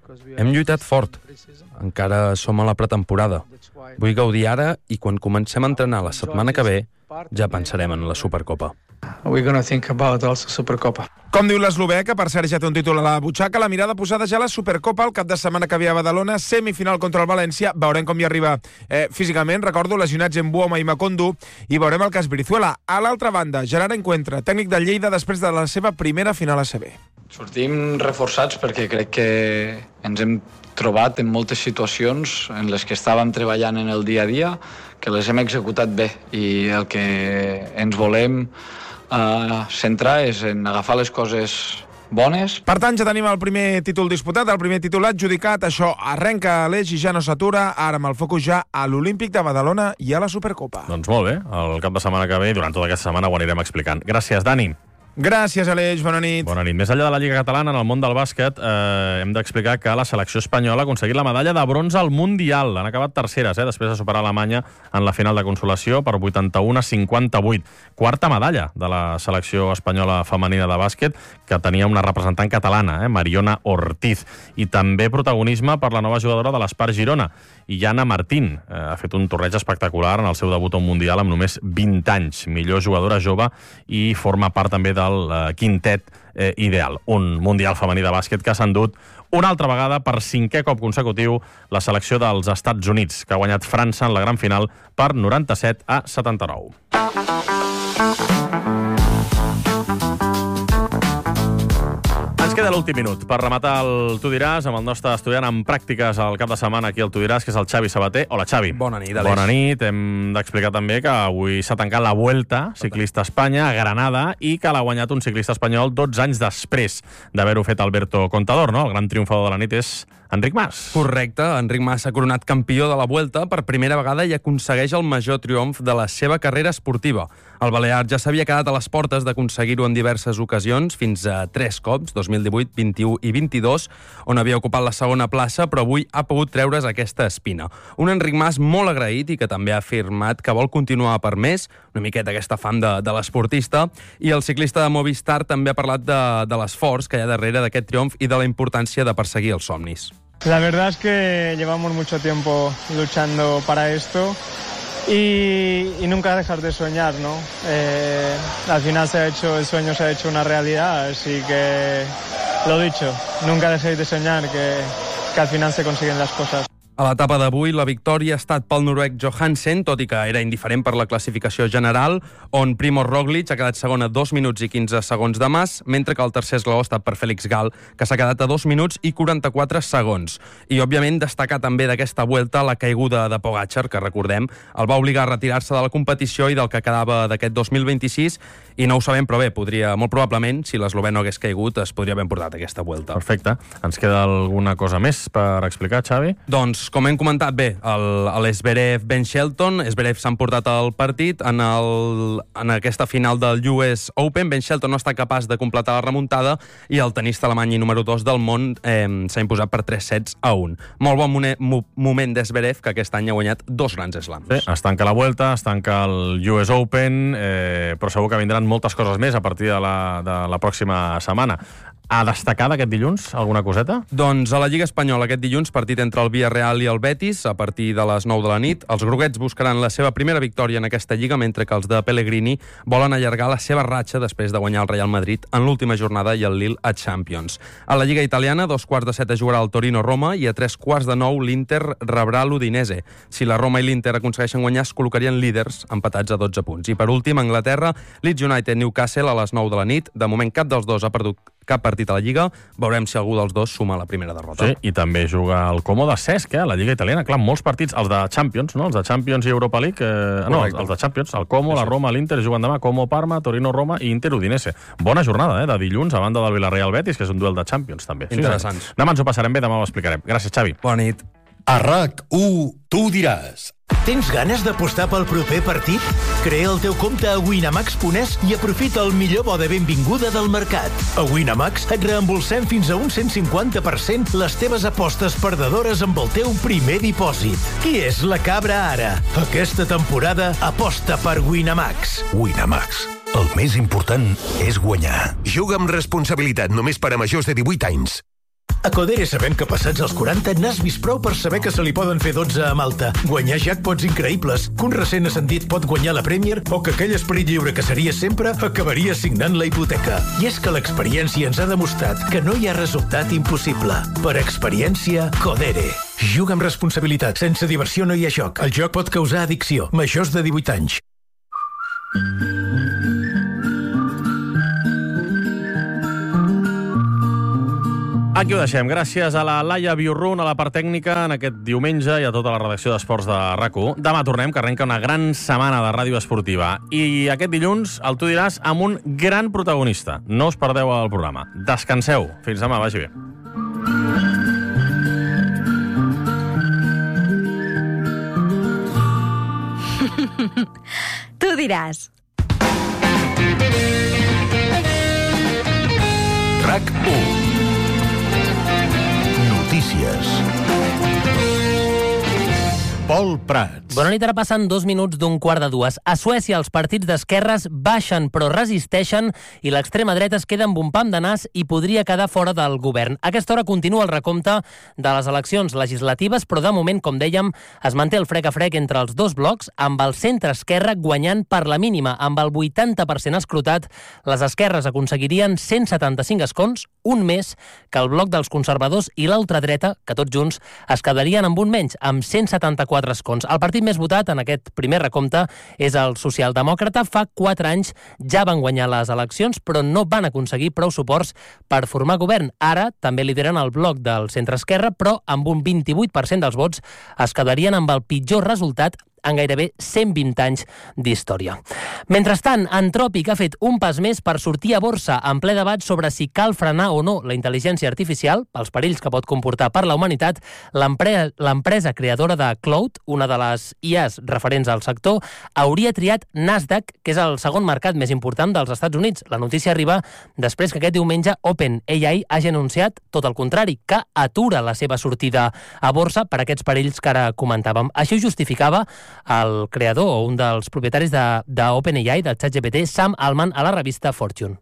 Hem lluitat fort. Encara som a la pretemporada. Vull gaudir ara i quan comencem a entrenar la setmana que ve ja pensarem en la Supercopa. We're going to think about also Supercopa. Com diu l'eslovè, que per cert ja té un títol a la butxaca, la mirada posada ja a la Supercopa el cap de setmana que ve a Badalona, semifinal contra el València. Veurem com hi arriba eh, físicament. Recordo, lesionats en Buoma i Macondo, i veurem el cas Brizuela. A l'altra banda, Gerard Encuentra, tècnic del Lleida després de la seva primera final a C B. Sortim reforçats perquè crec que ens hem trobat en moltes situacions en les que estàvem treballant en el dia a dia, que les hem executat bé, i el que ens volem eh, centrar és en agafar les coses bones. Per tant, ja tenim el primer títol disputat, el primer títol adjudicat. Això arrenca a l'Eix i ja no s'atura, ara amb el focus ja a l'Olímpic de Badalona i a la Supercopa. Doncs molt bé, el cap de setmana que ve, durant tota aquesta setmana ho anirem explicant. Gràcies, Dani. Gràcies, Aleix. Bona nit. Bona nit. Més enllà de la Lliga Catalana, en el món del bàsquet, eh, hem d'explicar que la selecció espanyola ha aconseguit la medalla de bronze al Mundial. Han acabat terceres, eh, després de superar Alemanya en la final de consolació per vuitanta-u a cinquanta-vuit. Quarta medalla de la selecció espanyola femenina de bàsquet, que tenia una representant catalana, eh, Mariona Ortiz. I també protagonisme per la nova jugadora de l'Espar Girona, Iana Martín. Eh, ha fet un torneig espectacular en el seu debut a un Mundial amb només vint anys. Millor jugadora jove i forma part també del uh, quintet eh, ideal. Un Mundial femení de bàsquet que s'ha endut una altra vegada per cinquè cop consecutiu la selecció dels Estats Units, que ha guanyat França en la gran final per noranta-set a setanta-nou. Queda l'últim minut per rematar el Tu diràs amb el nostre estudiant en pràctiques al cap de setmana aquí al Tu diràs, que és el Xavi Sabater. Hola, Xavi. Bona nit, Aleix. Bona nit. Hem d'explicar també que avui s'ha tancat la Vuelta ciclista a Espanya, a Granada, i que l'ha guanyat un ciclista espanyol dotze anys després d'haver-ho fet Alberto Contador, no? El gran triomfador de la nit és Enric Mas. Correcte. Enric Mas s'ha coronat campió de la Vuelta per primera vegada i aconsegueix el major triomf de la seva carrera esportiva. El balear ja s'havia quedat a les portes d'aconseguir-ho en diverses ocasions, fins a tres cops, dos mil divuit, vint-i-u i vint-i-dos, on havia ocupat la segona plaça, però avui ha pogut treure's aquesta espina. Un Enric Mas molt agraït i que també ha afirmat que vol continuar per més, una miqueta aquesta fam de, de l'esportista, i el ciclista de Movistar també ha parlat de, de l'esforç que hi ha darrere d'aquest triomf i de la importància de perseguir els somnis. La verdad es que llevamos mucho tiempo luchando para esto y, y nunca dejar de soñar, ¿no? Eh, al final se ha hecho, el sueño se ha hecho una realidad, así que lo dicho, nunca dejéis de soñar, que, que al final se consiguen las cosas. A l'etapa d'avui, la victòria ha estat pel noruec Johansen, tot i que era indiferent per la classificació general, on Primož Roglič ha quedat segon a dos minuts i quinze segons de Mas, mentre que el tercer esglaó ha estat per Félix Gal, que s'ha quedat a dos minuts i quaranta-quatre segons. I, òbviament, destacar també d'aquesta Vuelta la caiguda de Pogačar, que, recordem, el va obligar a retirar-se de la competició i del que quedava d'aquest dos mil vint-i-sis, i no ho sabem, però bé, podria, molt probablement, si l'eslovè no hagués caigut, es podria haver emportat aquesta Vuelta. Perfecte. Ens queda alguna cosa més per explicar, Xavi? Doncs, com hem comentat bé, l'Esverev-Ben Shelton, Esverev s'ha emportat el partit en, el, en aquesta final del U S Open. Ben Shelton no està capaç de completar la remuntada i el tenista alemany i número dos del món eh, s'ha imposat per tres sets a un. Molt bon moner, mo, moment d'Esverev, que aquest any ha guanyat dos grans slams. Sí, es tanca la Vuelta, es tanca el U S Open, eh, però segur que vindran moltes coses més a partir de la, de la pròxima setmana. A destacar d'aquest dilluns, alguna coseta? Doncs a la Lliga Espanyola aquest dilluns, partit entre el Villarreal i el Betis, a partir de les nou de la nit. Els groguets buscaran la seva primera victòria en aquesta Lliga, mentre que els de Pellegrini volen allargar la seva ratxa després de guanyar el Real Madrid en l'última jornada i el Lille a Champions. A la Lliga Italiana, dos quarts de set es jugarà el Torino-Roma i a tres quarts de nou l'Inter rebrà l'Udinese. Si la Roma i l'Inter aconsegueixen guanyar, es col·locarien líders empatats a dotze punts. I per últim, a Anglaterra, Leeds United-Newcastle a les nou de la nit. De moment, cap dels dos ha perdut cap partit a la Lliga. Veurem si algú dels dos suma la primera derrota. Sí, i també juga el Como de Cesc, eh, a la Lliga Italiana. Clar, molts partits, els de Champions, no? Els de Champions i Europa League. Eh, no, els, els de Champions, el Como, sí, la Roma, l'Inter, juguen demà, Como, Parma, Torino, Roma i Inter, Udinese. Bona jornada, eh, de dilluns, a banda del Villarreal Betis, que és un duel de Champions, també. Interessants. Sí, sí. Demà ens ho passarem bé, demà ho explicarem. Gràcies, Xavi. Bona nit. A RAC u, Tu diràs. Tens ganes d'apostar pel proper partit? Crea el teu compte a winamax punt es i aprofita el millor bo de benvinguda del mercat. A Winamax et reembolsem fins a un cent cinquanta per cent les teves apostes perdedores amb el teu primer dipòsit. Qui és la cabra ara? Aquesta temporada aposta per Winamax. Winamax. El més important és guanyar. Juga amb responsabilitat només per a majors de divuit anys. A Codere sabem que passats els quaranta n'has vist prou per saber que se li poden fer dotze a Malta, guanyar jackpots increïbles, que un recent ascendit pot guanyar la Premier o que aquell esperit lliure que seria sempre acabaria signant la hipoteca. I és que l'experiència ens ha demostrat que no hi ha resultat impossible. Per experiència, Codere. Juga amb responsabilitat. Sense diversió no hi ha joc. El joc pot causar addicció. Majors de divuit anys. Aquí ho deixem. Gràcies a la Laia Biurrun, a la part tècnica, en aquest diumenge i a tota la redacció d'Esports de R A C u. Demà tornem, que arrenca una gran setmana de ràdio esportiva. I aquest dilluns, el Tu diràs, amb un gran protagonista. No us perdeu el programa. Descanseu. Fins demà, vagi bé. Tu diràs. R A C u. Notícies. Pol Prats. Bona nit, ara passen dos minuts d'un quart de dues. A Suècia els partits d'esquerres baixen però resisteixen i l'extrema dreta es queda amb un pam de nas i podria quedar fora del govern. A aquesta hora continua el recompte de les eleccions legislatives, però de moment, com dèiem, es manté el frec a frec entre els dos blocs, amb el centre-esquerra guanyant per la mínima. Amb el vuitanta per cent escrutat, les esquerres aconseguirien cent setanta-cinc escons, un més que el bloc dels conservadors, i l'ultradreta, que tots junts es quedarien amb un menys, amb cent setanta-quatre escons. El partit més votat en aquest primer recompte és el socialdemòcrata. Fa quatre anys ja van guanyar les eleccions, però no van aconseguir prou suports per formar govern. Ara també lideren el bloc del centre-esquerra, però amb un vint-i-vuit per cent dels vots es quedarien amb el pitjor resultat en gairebé cent vint anys d'història. Mentrestant, Anthropic ha fet un pas més per sortir a borsa en ple debat sobre si cal frenar o no la intel·ligència artificial, pels perills que pot comportar per la humanitat. L'empresa creadora de Cloud, una de les I As referents al sector, hauria triat Nasdaq, que és el segon mercat més important dels Estats Units. La notícia arriba després que aquest diumenge OpenAI hagi anunciat tot el contrari, que atura la seva sortida a borsa per aquests perills que ara comentàvem. Així ho justificava el creador o un dels propietaris de, de OpenAI, de ChatGPT, Sam Altman, a la revista Fortune.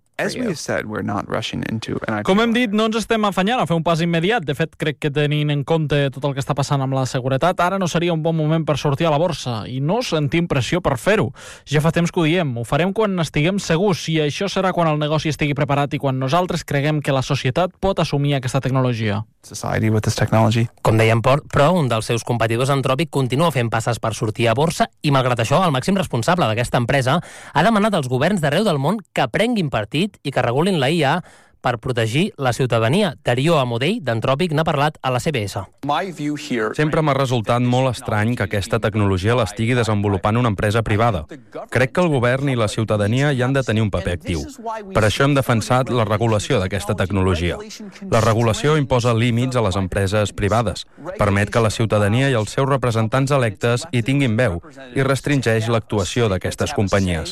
Com hem dit, no ens estem afanyant a fer un pas immediat. De fet, crec que tenint en compte tot el que està passant amb la seguretat, ara no seria un bon moment per sortir a la borsa i no sentim pressió per fer-ho. Ja fa temps que ho diem, ho farem quan estiguem segurs i això serà quan el negoci estigui preparat i quan nosaltres creguem que la societat pot assumir aquesta tecnologia. Com dèiem, però un dels seus competidors, Anthropic, continua fent passes per sortir a borsa i, malgrat això, el màxim responsable d'aquesta empresa ha demanat als governs d'arreu del món que prenguin partit i que regulin la I A per protegir la ciutadania. Darío Amodei, d'Anthropic, n'ha parlat a la C B S. Sempre m'ha resultat molt estrany que aquesta tecnologia l'estigui desenvolupant una empresa privada. Crec que el govern i la ciutadania hi han de tenir un paper actiu. Per això hem defensat la regulació d'aquesta tecnologia. La regulació imposa límits a les empreses privades, permet que la ciutadania i els seus representants electes hi tinguin veu i restringeix l'actuació d'aquestes companyies.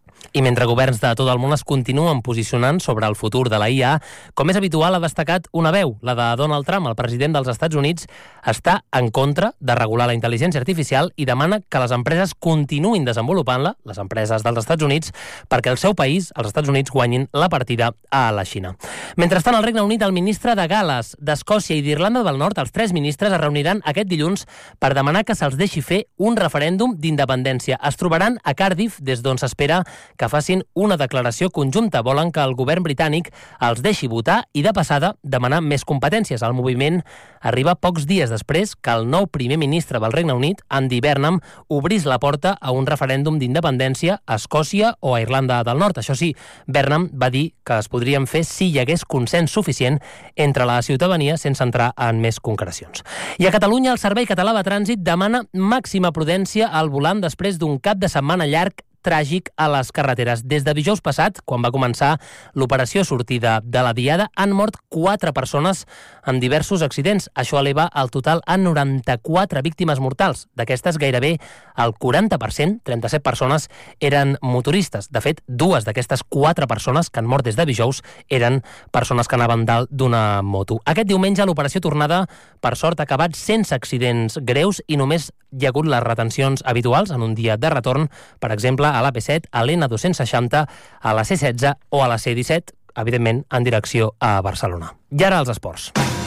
I mentre governs de tot el món es continuen posicionant sobre el futur de la I A, com és habitual, ha destacat una veu, la de Donald Trump. El president dels Estats Units està en contra de regular la intel·ligència artificial i demana que les empreses continuïn desenvolupant-la, les empreses dels Estats Units, perquè el seu país, els Estats Units, guanyin la partida a la Xina. Mentrestant, al Regne Unit, el ministre de Gales, d'Escòcia i d'Irlanda del Nord, els tres ministres es reuniran aquest dilluns per demanar que se'ls deixi fer un referèndum d'independència. Es trobaran a Cardiff, des d'on s'espera que facin una declaració conjunta. Volen que el govern britànic els deixi votar i, de passada, demanar més competències. El moviment arriba pocs dies després que el nou primer ministre del Regne Unit, Andy Burnham, obrís la porta a un referèndum d'independència a Escòcia o a Irlanda del Nord. Això sí, Burnham va dir que es podrien fer si hi hagués consens suficient entre la ciutadania, sense entrar en més concrecions. I a Catalunya, el Servei Català de Trànsit demana màxima prudència al volant després d'un cap de setmana llarg tràgic a les carreteres. Des de dijous passat, quan va començar l'operació sortida de la Diada, han mort quatre persones en diversos accidents. Això eleva el total a noranta-quatre víctimes mortals. D'aquestes, gairebé el quaranta per cent, trenta-set persones, eren motoristes. De fet, dues d'aquestes quatre persones que han mort des de dijous eren persones que anaven dalt d'una moto. Aquest diumenge, l'operació tornada, per sort, ha acabat sense accidents greus i només hi ha hagut les retencions habituals en un dia de retorn, per exemple, a l'A P set, a l'N dos-cents seixanta, a la C setze o a la C disset, evidentment en direcció a Barcelona. I ara els esports.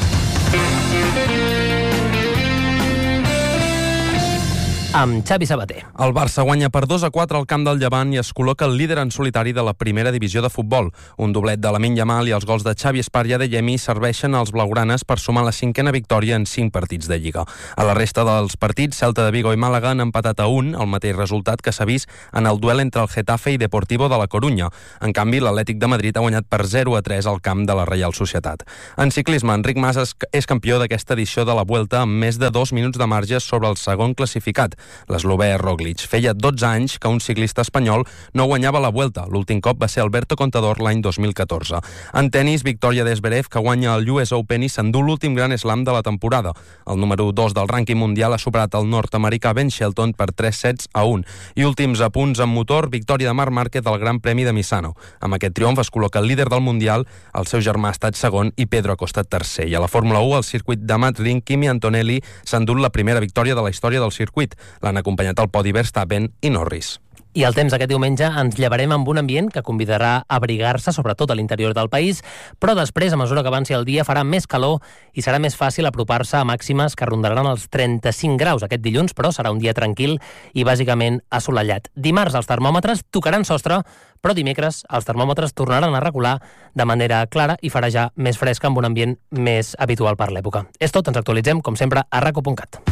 Amb Xavi Sabater. El Barça guanya per dos a quatre al camp del Llevant i es col·loca el líder en solitari de la primera divisió de futbol. Un doblet de Lamine Yamal i els gols de Xavi Esparra i Adeyemi serveixen als blaugranes per sumar la cinquena victòria en cinc partits de Lliga. A la resta dels partits, Celta de Vigo i Màlaga han empatat a un, el mateix resultat que s'ha vist en el duel entre el Getafe i Deportivo de la Corunya. En canvi, l'Atlètic de Madrid ha guanyat per zero a tres al camp de la Reial Societat. En ciclisme, Enric Mas és campió d'aquesta edició de la Vuelta amb més de dos minuts de marge sobre el segon classificat. L'eslovè Roglic. Feia dotze anys que un ciclista espanyol no guanyava la Vuelta. L'últim cop va ser Alberto Contador l'any dos mil catorze. En tenis, victòria d'Esverev, que guanya el U S Open i s'endú l'últim gran slam de la temporada. El número dos del rànquing mundial ha superat el nord-americà Ben Shelton per tres sets a un. I últims apunts amb motor, victòria de Marc Márquez al Gran Premi de Misano. Amb aquest triomf es col·loca el líder del mundial, el seu germà ha estat segon i Pedro Acosta tercer. I a la Fórmula u, al circuit de Madrid, Kimi Antonelli s'ha endut la primera victòria de la història del circuit. L'han acompanyat al podi Verstappen i Norris. I el temps aquest diumenge ens llevarem amb un ambient que convidarà a abrigar-se, sobretot a l'interior del país, però després, a mesura que avanci el dia, farà més calor i serà més fàcil apropar-se a màximes que rondaran els trenta-cinc graus aquest dilluns, però serà un dia tranquil i bàsicament assolellat. Dimarts els termòmetres tocaran sostre, però dimecres els termòmetres tornaran a recular de manera clara i farà ja més fresca amb un ambient més habitual per l'època. És tot, ens actualitzem, com sempre, a rac u punt cat.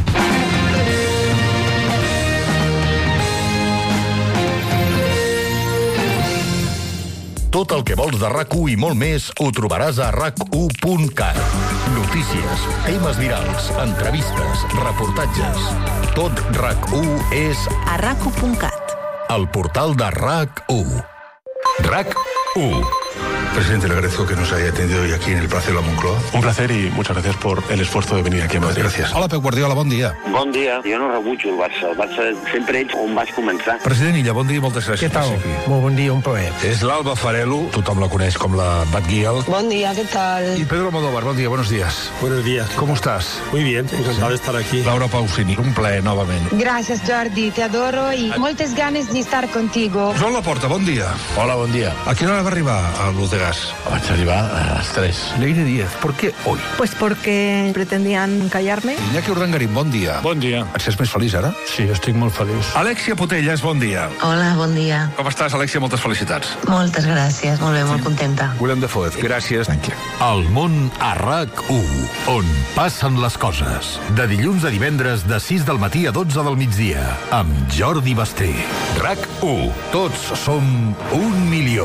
Tot el que vols de RAC u i molt més ho trobaràs a rac u punt cat. Notícies, temes virals, entrevistes, reportatges. Tot RAC u és a rac u punt cat. El portal de RAC u. RAC u. Presidente, le agradezco que nos haya atendido hoy aquí en el Palacio de la Moncloa. Un placer y muchas gracias por el esfuerzo de venir aquí a Madrid. Gracias. Hola, Pep Guardiola, bon dia. Bon dia. Jo no rebutjo el Barça. El Barça sempre ets on vaig començar. President Illa, bon dia i moltes gràcies. Què tal? Molt bon dia, un plaer. És l'Alba Farelo, tothom la coneix com la Batguial. Bon dia, ¿qué tal? Y Pedro Modóvar, bon dia, buenos días. Buenos días. ¿Cómo estás? Muy bien, encantado de estar aquí. Laura Pausini, un plaer novament. Gràcies, Jordi, te adoro y moltes ganes de estar contigo. Joan Laporta, bon dia. Hola, bon dia. A quina hora va arribar al Bus de Gas? Vaig arribar a las tres. Leire Díaz, ¿por qué hoy? Pues porque pretendían callarme. Iñaki Urdangarín, bon dia. Bon dia. Et sents més feliç ara? Sí, estic molt feliç. Alexia Potelles, bon dia. Hola, bon dia. Com estàs, Alexia? Moltes felicitats. Moltes gràcies, molt bé, molt contenta. Willem Dafoe, gràcies. Thank you. El món a RAC u, on passen les coses. De dilluns a divendres, de sis del matí a dotze del migdia, amb Jordi Basté. RAC u. Tots som un milió.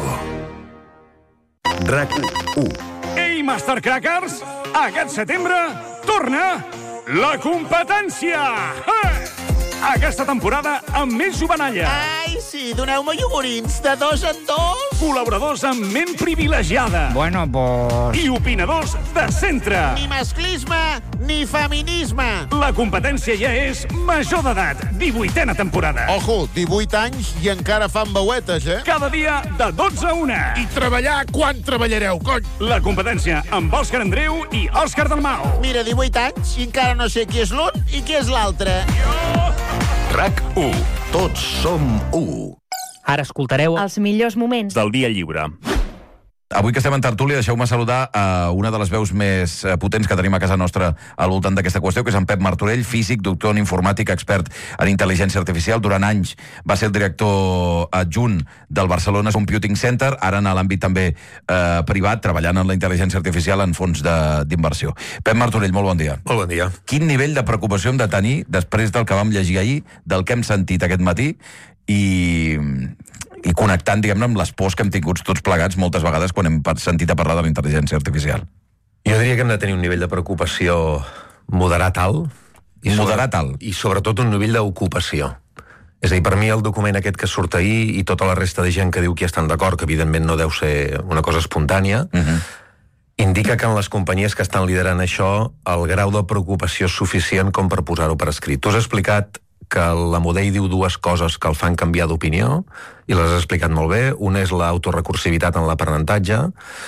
RAC u. Ei, Master Crackers! Aquest setembre torna la competència! Eh! Aquesta temporada amb més jovenalla. Ai, sí, doneu-me iogurins de dos en dos. Col·laboradors amb ment privilegiada. Bueno, pues... I opinadors de centre. Ni masclisme ni feminisme. La competència ja és major d'edat. divuitena temporada. Ojo, divuit anys i encara fan veuetes, eh? Cada dia de dotze a una. I treballar, quan treballareu, cony? La competència amb Òscar Andreu i Òscar Dalmau. Mira, divuit anys i encara no sé qui és l'un i qui és l'altre. Jo... RAC u. Tots som u. Ara escoltareu Els millors moments del dia lliure. Avui que estem en tertúlia, deixeu-me saludar a una de les veus més potents que tenim a casa nostra al voltant d'aquesta qüestió, que és en Pep Martorell, físic, doctor en informàtica, expert en intel·ligència artificial. Durant anys va ser el director adjunt del Barcelona Computing Center, ara en l'àmbit també eh, privat, treballant en la intel·ligència artificial en fons d'inversió. Pep Martorell, molt bon dia. Molt bon dia. Quin nivell de preocupació hem de tenir després del que vam llegir ahir, del que hem sentit aquest matí i... i connectant, diguem-ne, amb les pors que hem tingut tots plegats moltes vegades quan hem sentit a parlar de la intel·ligència artificial. Jo diria que hem de tenir un nivell de preocupació moderat alt. I moderat alt. I sobretot un nivell d'ocupació. És a dir, per mi el document aquest que surt ahir i tota la resta de gent que diu que hi estan d'acord, que evidentment no deu ser una cosa espontània, uh-huh. indica que en les companyies que estan liderant això el grau de preocupació és suficient com per posar-ho per escrit. Tu has explicat que la Modell diu dues coses que el fan canviar d'opinió, i les has explicat molt bé. Una és l'autorecursivitat en l'aprenentatge,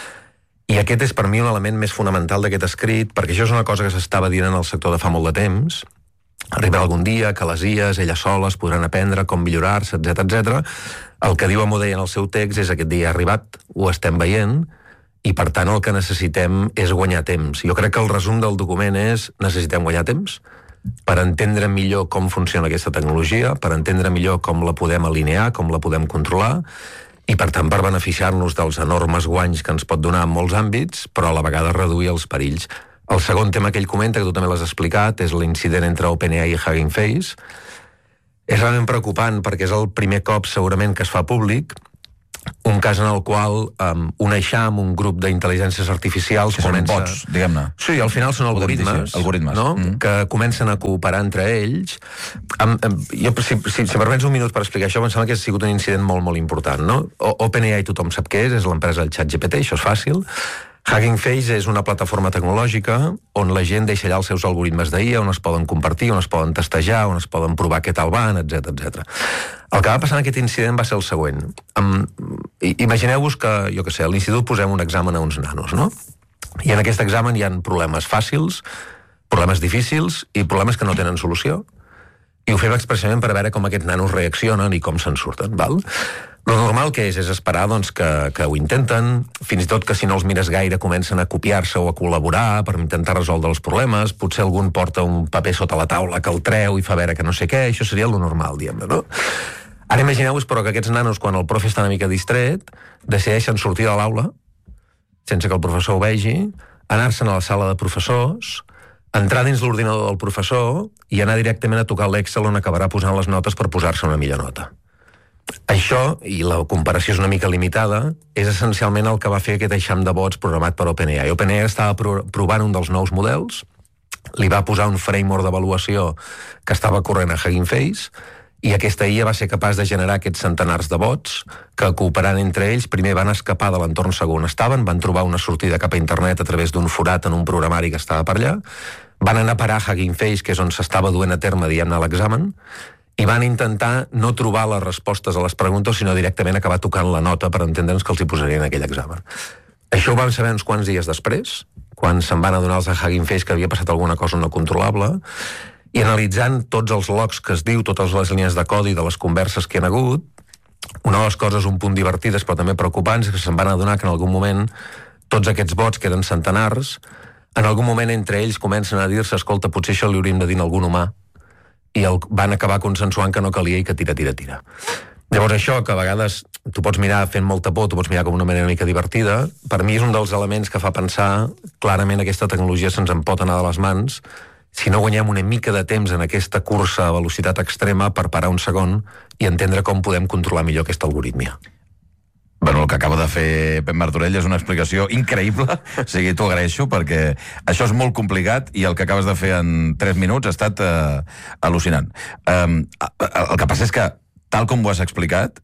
i aquest és per mi un element més fonamental d'aquest escrit, perquè això és una cosa que s'estava dient en el sector de fa molt de temps. Arribarà algun dia que les I As, elles soles, podran aprendre com millorar-se, etcètera, etcètera. El que diu a Modell en el seu text és aquest dia ha arribat, ho estem veient, i per tant el que necessitem és guanyar temps. Jo crec que el resum del document és necessitem guanyar temps per entendre millor com funciona aquesta tecnologia, per entendre millor com la podem alinear, com la podem controlar, i per tant per beneficiar-nos dels enormes guanys que ens pot donar en molts àmbits, però a la vegada reduir els perills. El segon tema que ell comenta, que tu també l'has explicat, és l'incident entre OpenAI i Hugging Face. És realment preocupant perquè és el primer cop segurament que es fa públic un cas en el qual um, un eixam, un grup d'intel·ligències artificials que comença... són bots, diguem-ne. Sí, al final són algoritmes, algoritmes. No? Mm. Que comencen a cooperar entre ells. Am, am, jo, si, si, si permets un minut per explicar això, em sembla que ha sigut un incident molt, molt important. No? O, OpenAI tothom sap què és, és l'empresa del ChatGPT, això és fàcil. Hugging Face és una plataforma tecnològica on la gent deixa allà els seus algoritmes d'I A, on es poden compartir, on es poden testejar, on es poden provar què tal van, etcètera, etcètera. El que va passar en aquest incident va ser el següent. Um, Imagineu-vos que, jo què sé, a l'institut posem un examen a uns nanos, no? I en aquest examen hi ha problemes fàcils, problemes difícils i problemes que no tenen solució. I ho fem expressament per veure com aquests nanos reaccionen i com se'n surten, val? Lo normal que és és esperar doncs, que, que ho intenten, fins i tot que si no els mires gaire comencen a copiar-se o a col·laborar per intentar resoldre els problemes, potser algun porta un paper sota la taula que el treu i fa veure que no sé què, això seria lo normal, diguem-ne, no? Ara imagineu-vos, però, que aquests nanos, quan el profe està una mica distret, decideixen sortir de l'aula, sense que el professor ho vegi, anar-se'n a la sala de professors, entrar dins l'ordinador del professor i anar directament a tocar l'Excel on acabarà posant les notes per posar-se una millor nota. Això, i la comparació és una mica limitada, és essencialment el que va fer aquest eixam de bots programat per OpenAI. OpenAI estava provant un dels nous models, li va posar un framework d'avaluació que estava corrent a Hugging Face, i aquesta I A va ser capaç de generar aquests centenars de bots que, cooperant entre ells, primer van escapar de l'entorn segur on estaven, van trobar una sortida cap a internet a través d'un forat en un programari que estava per allà, van anar a parar a Hugging Face, que és on s'estava duent a terme, diguem-ne, l'examen, i van intentar no trobar les respostes a les preguntes, sinó directament acabar tocant la nota per entendre'ns que els hi posarien aquell examen. Això ho vam saber uns quants dies després, quan se'n van adonar els de Hugging Face que havia passat alguna cosa no controlable, i analitzant tots els logs que es diu, totes les línies de codi de les converses que hi ha hagut, una de les coses un punt divertides però també preocupants és que se'n van adonar que en algun moment tots aquests bots, que eren centenars, en algun moment entre ells comencen a dir-se escolta, potser això li hauríem de dir a algun humà, i el van acabar consensuant que no calia i que tira, tira, tira. Llavors això, que a vegades tu pots mirar fent molta por, tu pots mirar com una manera una mica divertida, per mi és un dels elements que fa pensar clarament aquesta tecnologia se'ns en pot anar de les mans si no guanyem una mica de temps en aquesta cursa a velocitat extrema per parar un segon i entendre com podem controlar millor aquesta algoritmia. Bueno, el que acaba de fer Pep Martorell és una explicació increïble, o sigui, t'ho agraeixo, perquè això és molt complicat i el que acabes de fer en tres minuts ha estat eh, al·lucinant. Um, el que passa és que, tal com ho has explicat,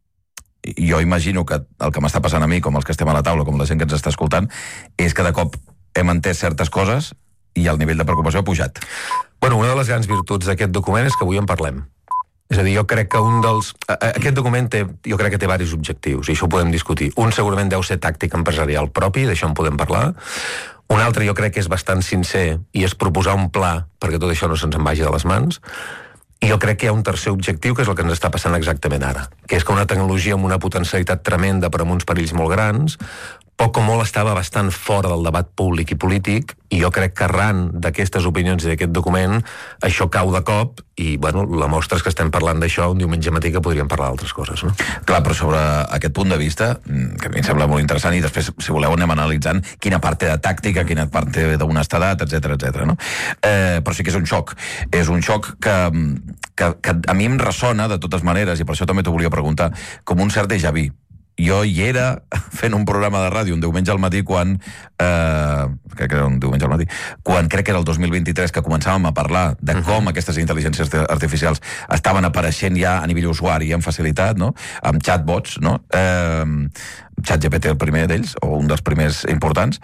jo imagino que el que m'està passant a mi, com els que estem a la taula, com la gent que ens està escoltant, és que de cop hem entès certes coses i el nivell de preocupació ha pujat. Bueno, una de les grans virtuts d'aquest document és que avui en parlem. És a dir, jo crec que un dels... Aquest document té, jo crec que té diversos objectius, i això ho podem discutir. Un segurament deu ser tàctic empresarial propi, d'això en podem parlar. Un altre jo crec que és bastant sincer, i és proposar un pla perquè tot això no se'ns en vagi de les mans. I jo crec que hi ha un tercer objectiu, que és el que ens està passant exactament ara, que és que una tecnologia amb una potencialitat tremenda però amb uns perills molt grans, poc o molt estava bastant fora del debat públic i polític, i jo crec que arran d'aquestes opinions i d'aquest document això cau de cop, i bueno, la mostra és que estem parlant d'això un diumenge matí que podríem parlar d'altres coses, no? Clar, però sobre aquest punt de vista, que a mi em sembla molt interessant, i després, si voleu, anem analitzant quina part té de tàctica, quina part té d'honestedat, etcètera, etcètera, no? Eh, però sí que és un xoc. És un xoc que, que, que a mi em ressona, de totes maneres, i per això també t'ho volia preguntar, com un cert déjà vu. Jo hi era fent un programa de ràdio un diumenge al matí quan, eh, crec que era un diumenge al matí, quan crec que era el dos mil vint-i-tres que començàvem a parlar de com uh-huh. aquestes intel·ligències artificials estaven apareixent ja a nivell usuari amb facilitat, no? Amb chatbots, no? Eh, ChatGPT el primer d'ells, o un dels primers importants.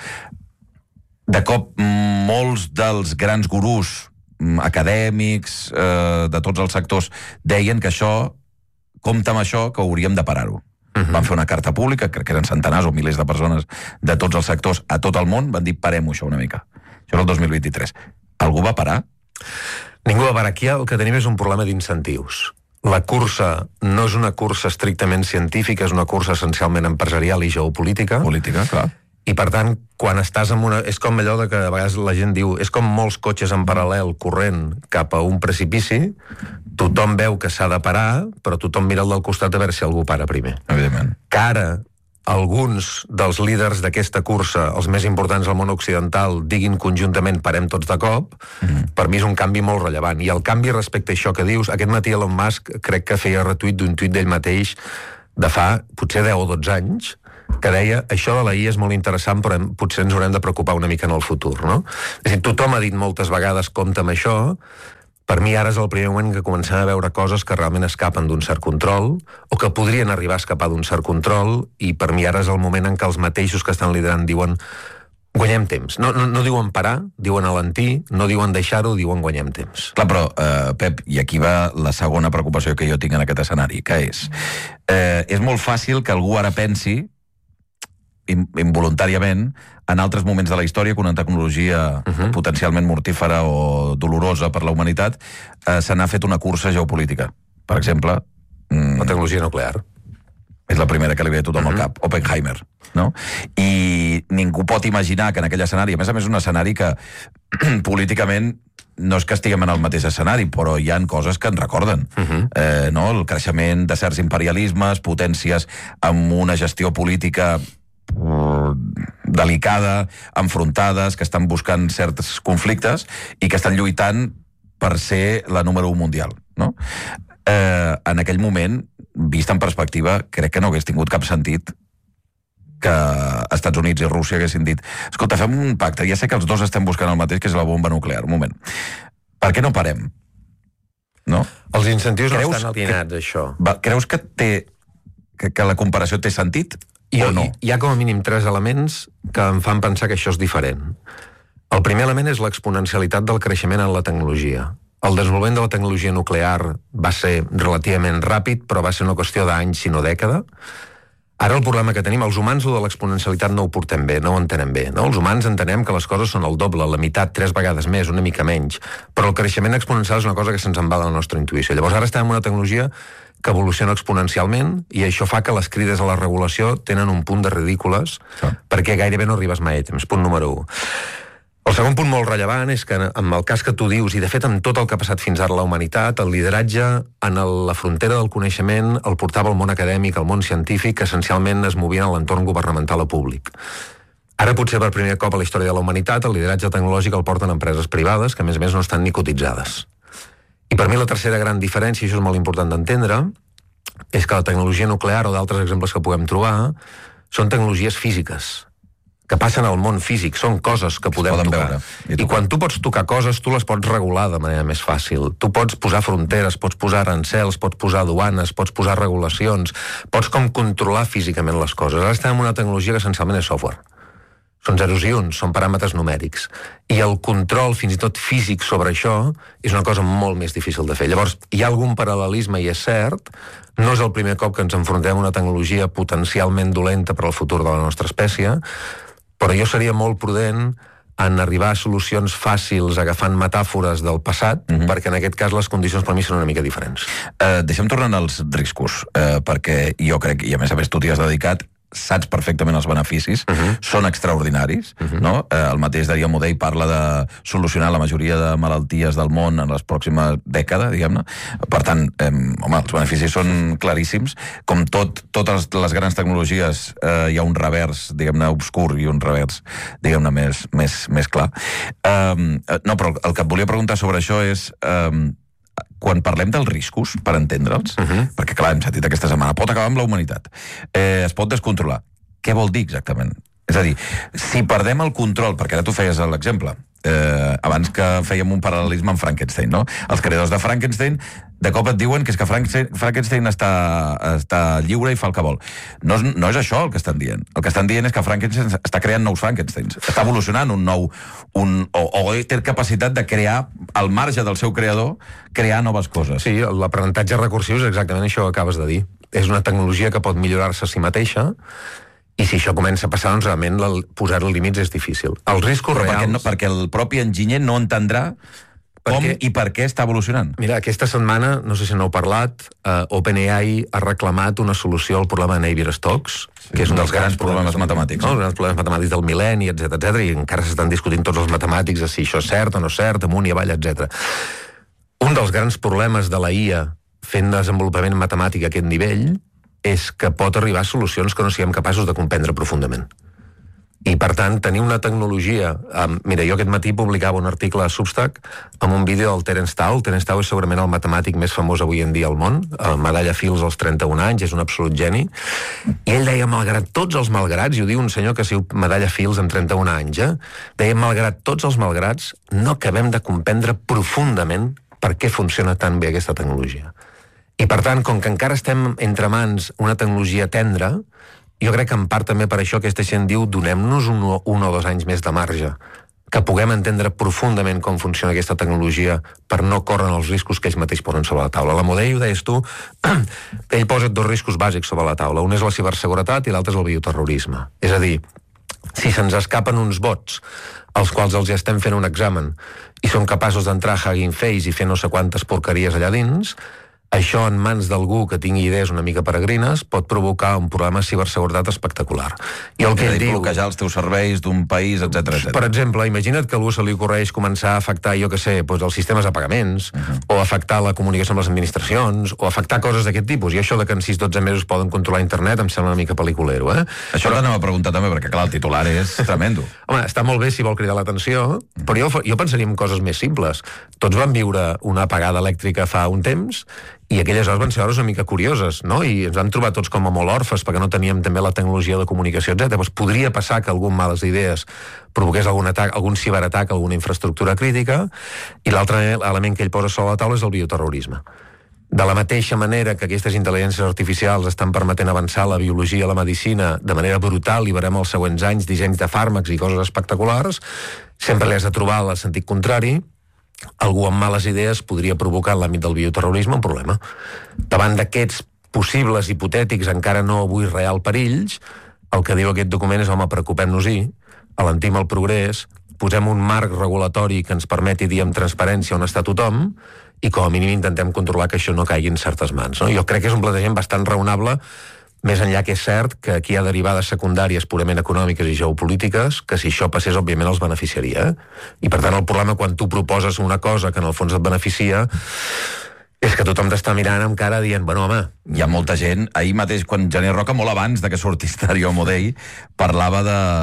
De cop, molts dels grans gurús acadèmics eh, de tots els sectors deien que això, compta amb això, que hauríem de parar-ho. Uh-huh. Van fer una carta pública, crec que eren centenars o milers de persones de tots els sectors a tot el món, van dir parem-ho això una mica. Això és el dos mil vint-i-tres. Algú va parar? Ningú va parar. Aquí el que tenim és un problema d'incentius. La cursa no és una cursa estrictament científica, és una cursa essencialment empresarial i geopolítica. Política, clar. I, per tant, quan estàs en una... És com allò de que a vegades la gent diu és com molts cotxes en paral·lel corrent cap a un precipici, tothom veu que s'ha de parar, però tothom mira el del costat a veure si algú para primer. Evidentment. Que ara alguns dels líders d'aquesta cursa, els més importants del món occidental, diguin conjuntament parem tots de cop, mm. per mi és un canvi molt rellevant. I el canvi respecte a això que dius, aquest matí Elon Musk crec que feia retuit d'un tuit d'ell mateix de fa potser deu o dotze anys, que deia, això de la I A és molt interessant, però hem, potser ens haurem de preocupar una mica en el futur, no? És a dir, tothom ha dit moltes vegades compte amb això, per mi ara és el primer moment que comencem a veure coses que realment escapen d'un cert control, o que podrien arribar a escapar d'un cert control, i per mi ara és el moment en què els mateixos que estan liderant diuen guanyem temps. No, no, no diuen parar, diuen alentir, no diuen deixar-ho, diuen guanyem temps. Clar, però, eh, Pep, i aquí va la segona preocupació que jo tinc en aquest escenari, que és, eh, és molt fàcil que algú ara pensi involuntàriament en altres moments de la història que una tecnologia uh-huh. potencialment mortífera o dolorosa per la humanitat eh, se n'ha fet una cursa geopolítica. Per exemple... Mm, la tecnologia nuclear. És la primera que li ve a tothom uh-huh. al cap, Oppenheimer, no? I ningú pot imaginar que en aquell escenari, a més a més un escenari que políticament no és que estiguem en el mateix escenari, però hi han coses que ens recorden. Uh-huh. eh, no? El creixement de certs imperialismes, potències amb una gestió política delicada, enfrontades, que estan buscant certs conflictes i que estan lluitant per ser la número un mundial, no? Eh, en aquell moment, vist en perspectiva, crec que no hagués tingut cap sentit que Estats Units i Rússia haguessin dit escolta, fem un pacte, ja sé que els dos estem buscant el mateix, que és la bomba nuclear, un moment. Per què no parem? No? Els incentius no estan alineats, això. Va, creus que té que, que la comparació té sentit? Jo, no? Hi ha com a mínim tres elements que em fan pensar que això és diferent. El primer element és l'exponencialitat del creixement en la tecnologia. El desenvolupament de la tecnologia nuclear va ser relativament ràpid, però va ser una qüestió d'anys, si no dècada. Ara el problema que tenim, els humans, lo de l'exponencialitat no ho portem bé, no ho entenem bé. No? Els humans entenem que les coses són el doble, la meitat, tres vegades més, una mica menys, però el creixement exponencial és una cosa que se'ns en va de la nostra intuïció. Llavors ara estem en una tecnologia que evoluciona exponencialment i això fa que les crides a la regulació tenen un punt de ridícules ah. perquè gairebé no arribes mai a temps. Punt número u. El segon punt molt rellevant és que en el cas que tu dius, i de fet amb tot el que ha passat fins ara a la humanitat, el lideratge en el, la frontera del coneixement el portava el món acadèmic, el món científic, que essencialment es movien en l'entorn governamental o públic. Ara potser per primer cop a la història de la humanitat el lideratge tecnològic el porten empreses privades que a més a més no estan ni cotitzades. I per mi la tercera gran diferència, i això és molt important d'entendre, és que la tecnologia nuclear o d'altres exemples que puguem trobar són tecnologies físiques, que passen al món físic, són coses que podem tocar. I, I quan tu pots tocar coses, tu les pots regular de manera més fàcil. Tu pots posar fronteres, pots posar arancels, pots posar duanes, pots posar regulacions, pots com controlar físicament les coses. Ara estem en una tecnologia que essencialment és software. Són zeros i uns, són paràmetres numèrics. I el control, fins i tot físic, sobre això és una cosa molt més difícil de fer. Llavors, hi ha algun paral·lelisme, i és cert, no és el primer cop que ens enfrontem a una tecnologia potencialment dolenta per al futur de la nostra espècie, però jo seria molt prudent en arribar a solucions fàcils agafant metàfores del passat, uh-huh. perquè en aquest cas les condicions per mi són una mica diferents. Uh, deixem tornar als riscos, uh, perquè jo crec, i a més a més tu t'hi has dedicat, saps perfectament els beneficis, uh-huh. són extraordinaris, uh-huh. no? Eh, el mateix Darío Modell parla de solucionar la majoria de malalties del món en les pròximes dècades, diguem-ne. Per tant, eh, home, els beneficis són claríssims. Com tot, totes les grans tecnologies, eh, hi ha un revers, diguem-ne, obscur i un revers, diguem-ne, més, més, més clar. Eh, no, però el que et volia preguntar sobre això és... Eh, quan parlem dels riscos, per entendre'ls, uh-huh. perquè, clar, hem sentit aquesta setmana, pot acabar amb la humanitat, eh, es pot descontrolar. Què vol dir exactament? És a dir, si perdem el control, perquè ara tu feies l'exemple, eh, abans que fèiem un paral·lelisme amb Frankenstein, no? Els creadors de Frankenstein de cop et diuen que és que Frankenstein, Frankenstein està, està lliure i fa el que vol. No és, no és això el que estan dient. El que estan dient és que Frankenstein està creant nous Frankensteins. Està evolucionant un nou... Un, o, o té capacitat de crear, al marge del seu creador, crear noves coses. Sí, l'aprenentatge recursiu és exactament això que acabes de dir. És una tecnologia que pot millorar-se a si mateixa, i si això comença a passar, doncs realment posar-hi límits és difícil. Els riscos Però reals... Perquè, no, perquè el propi enginyer no entendrà Com i per què està evolucionant? Mira, aquesta setmana, no sé si n'heu parlat, uh, OpenAI ha reclamat una solució al problema de Navier-Stokes, sí, que és un dels grans problemes, problemes matemàtics. No? Els grans problemes matemàtics del mil·lenni, etcètera, etcètera, i encara s'estan discutint tots els matemàtics de si això és cert o no és cert, amunt i avall, etcètera. Un dels grans problemes de la I A fent desenvolupament matemàtic a aquest nivell és que pot arribar a solucions que no siguem capaços de comprendre profundament. I, per tant, tenir una tecnologia... Um, mira, jo aquest matí publicava un article a Substack amb un vídeo del Terence Tao. El Terence Tao és segurament el matemàtic més famós avui en dia al món. Uh, medalla Fields als trenta-un anys, és un absolut geni. I ell deia, malgrat tots els malgrats, i ho diu un senyor que ha sigut medalla Fields amb trenta-un anys, eh? Deia, malgrat tots els malgrats, no acabem de comprendre profundament per què funciona tan bé aquesta tecnologia. I, per tant, com que encara estem entre mans una tecnologia tendra, jo crec que en part també per això aquesta gent diu donem-nos un, un o dos anys més de marge, que puguem entendre profundament com funciona aquesta tecnologia per no córrer els riscos que ells mateix posen sobre la taula. La Modell, ho deies tu, que ell posa dos riscos bàsics sobre la taula. Un és la ciberseguretat i l'altre és el bioterrorisme. És a dir, si se'ns escapen uns bots als quals els estem fent un examen i són capaços d'entrar a Hugging Face i fer no sé quantes porqueries allà dins, això en mans d'algú que tingui idees una mica peregrines pot provocar un problema de ciberseguretat espectacular. I el que ell diu... bloquejar els teus serveis d'un país, etcètera, etcètera. Per exemple, imagina't que a algú se li ocorreix començar a afectar, jo què sé, doncs els sistemes de pagaments, uh-huh. o afectar la comunicació amb les administracions, o afectar coses d'aquest tipus. I això de que en sis dotze mesos poden controlar internet em sembla una mica pel·liculero, eh? Això però... t'anava a preguntar també, perquè clar, el titular és tremendo. Home, està molt bé si vol cridar l'atenció, però jo, jo pensaria en coses més simples. Tots vam viure una apagada elèctrica fa un temps, i aquelles hores van ser hores una mica curioses, no? I ens vam trobar tots com a molt orfes perquè no teníem també la tecnologia de comunicació, etcètera. Pues podria passar que algun males idees provoqués algun atac, algun ciberatac a alguna infraestructura crítica, i l'altre element que ell posa sobre la taula és el bioterrorisme. De la mateixa manera que aquestes intel·ligències artificials estan permetent avançar la biologia i la medicina de manera brutal i veurem els següents anys dissenys de fàrmacs i coses espectaculars, sempre li has de trobar el sentit contrari. Algú amb males idees podria provocar en l'àmbit del bioterrorisme un problema. Davant d'aquests possibles hipotètics, encara no avui real perills, el que diu aquest document és, home, preocupem-nos-hi, alentim el progrés, posem un marc regulatori que ens permeti dir amb transparència on està tothom i com a mínim intentem controlar que això no caigui en certes mans. No? Jo crec que és un plantejament bastant raonable, més enllà que és cert que aquí hi ha derivades secundàries purament econòmiques i geopolítiques, que si això passés, òbviament, els beneficiaria. I, per tant, el problema quan tu proposes una cosa que en el fons et beneficia és que tothom t'està mirant amb cara dient, bueno, home... Hi ha molta gent, ahir mateix, quan Gené Roca, molt abans de que sortís Darío Modell, parlava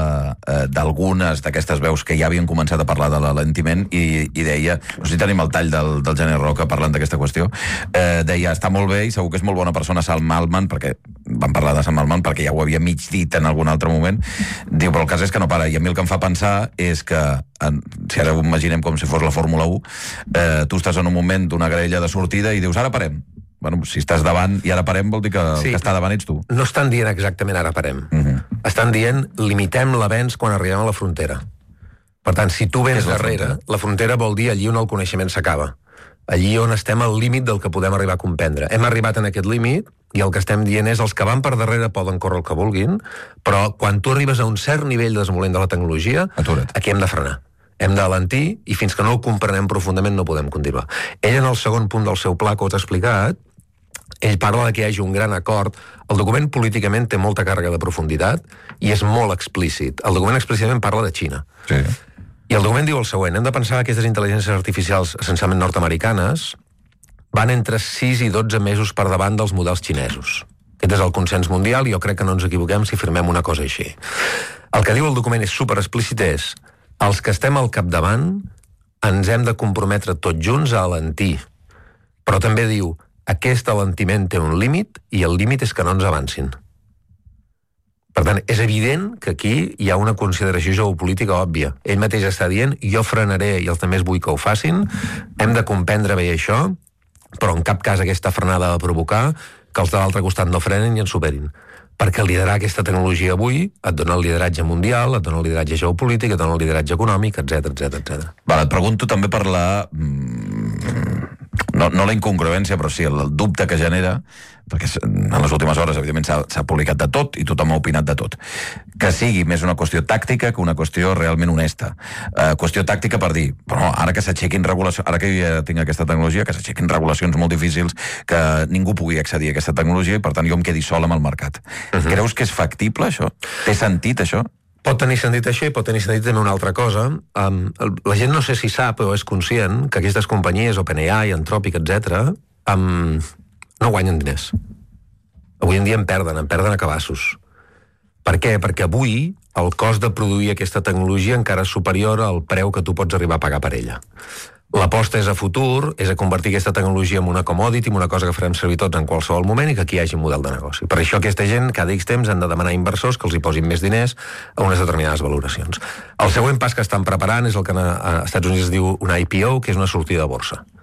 d'algunes de, eh, d'aquestes veus que ja havien començat a parlar de l'alentiment i, i deia, no sé si tenim el tall del, del Gené Roca parlant d'aquesta qüestió, eh, deia, està molt bé i segur que és molt bona persona Sam Altman, perquè van parlar de Sam Altman perquè ja ho havia mig dit en algun altre moment, diu, però el cas és que no para, i a mi el que em fa pensar és que, en, si ara ho imaginem com si fos la Fórmula u, eh, tu estàs en un moment d'una graella de sortida i dius, ara parem. Bueno, si estàs davant i ara parem, vol dir que el sí. que està davant ets tu. No estan dient exactament ara parem. Uh-huh. Estan dient limitem l'avenç quan arribem a la frontera. Per tant, si tu vens la darrere, frontera? la frontera vol dir allí on el coneixement s'acaba. Allí on estem al límit del que podem arribar a comprendre. Hem arribat en aquest límit i el que estem dient és els que van per darrere poden córrer el que vulguin, però quan tu arribes a un cert nivell de desenvolupament de la tecnologia, Atura't. aquí hem de frenar. Hem d'alentir i fins que no ho comprenem profundament no podem continuar. Ell, en el segon punt del seu pla que us ha explicat, ell parla de que hi hagi un gran acord. El document políticament té molta càrrega de profunditat i és molt explícit. El document explícitament parla de Xina. Sí. I el document diu el següent: hem de pensar que aquestes intel·ligències artificials essencialment nord-americanes van entre sis i dotze mesos per davant dels models xinesos. Aquest és el consens mundial i jo crec que no ens equivoquem si firmem una cosa així. El que diu el document és super explícit, és els que estem al capdavant ens hem de comprometre tots junts a alentir. Però també diu aquest alentiment té un límit i el límit és que no ens avancin. Per tant, és evident que aquí hi ha una consideració geopolítica òbvia. Ell mateix està dient, jo frenaré i els altres vull que ho facin, hem de comprendre bé això, però en cap cas aquesta frenada ha de provocar que els de l'altre costat no frenen i ens superin. Perquè liderar aquesta tecnologia avui et dona el lideratge mundial, et dona el lideratge geopolític, et dona el lideratge econòmic, etcètera, etcètera, etcètera. Vale, et pregunto també per la no, no la incongruència, però sí el dubte que genera, perquè en les últimes hores, evidentment, s'ha publicat de tot i tothom ha opinat de tot. Que sigui més una qüestió tàctica que una qüestió realment honesta. Uh, qüestió tàctica per dir, però ara que s'aixequin regulacions, ara que jo ja tinc aquesta tecnologia, que s'aixequin regulacions molt difícils, que ningú pugui accedir a aquesta tecnologia i, per tant, jo em quedi sol amb el mercat. Uh-huh. Creus que és factible, això? Té sentit, això? Pot tenir sentit això i pot tenir sentit també una altra cosa. Um, la gent no sé si sap o és conscient que aquestes companyies, OpenAI, Anthropic, etcètera, um, no guanyen diners. Avui en dia en perden, en perden a cabassos. Per què? Perquè avui el cost de produir aquesta tecnologia encara és superior al preu que tu pots arribar a pagar per ella. L'aposta és a futur, és a convertir aquesta tecnologia en una commodity, en una cosa que farem servir tots en qualsevol moment i que aquí hi hagi un model de negoci. Per això aquesta gent, cada X temps, han de demanar a inversors que els hi posin més diners a unes determinades valoracions. El següent pas que estan preparant és el que als Estats Units es diu una I P O, que és una sortida de borsa.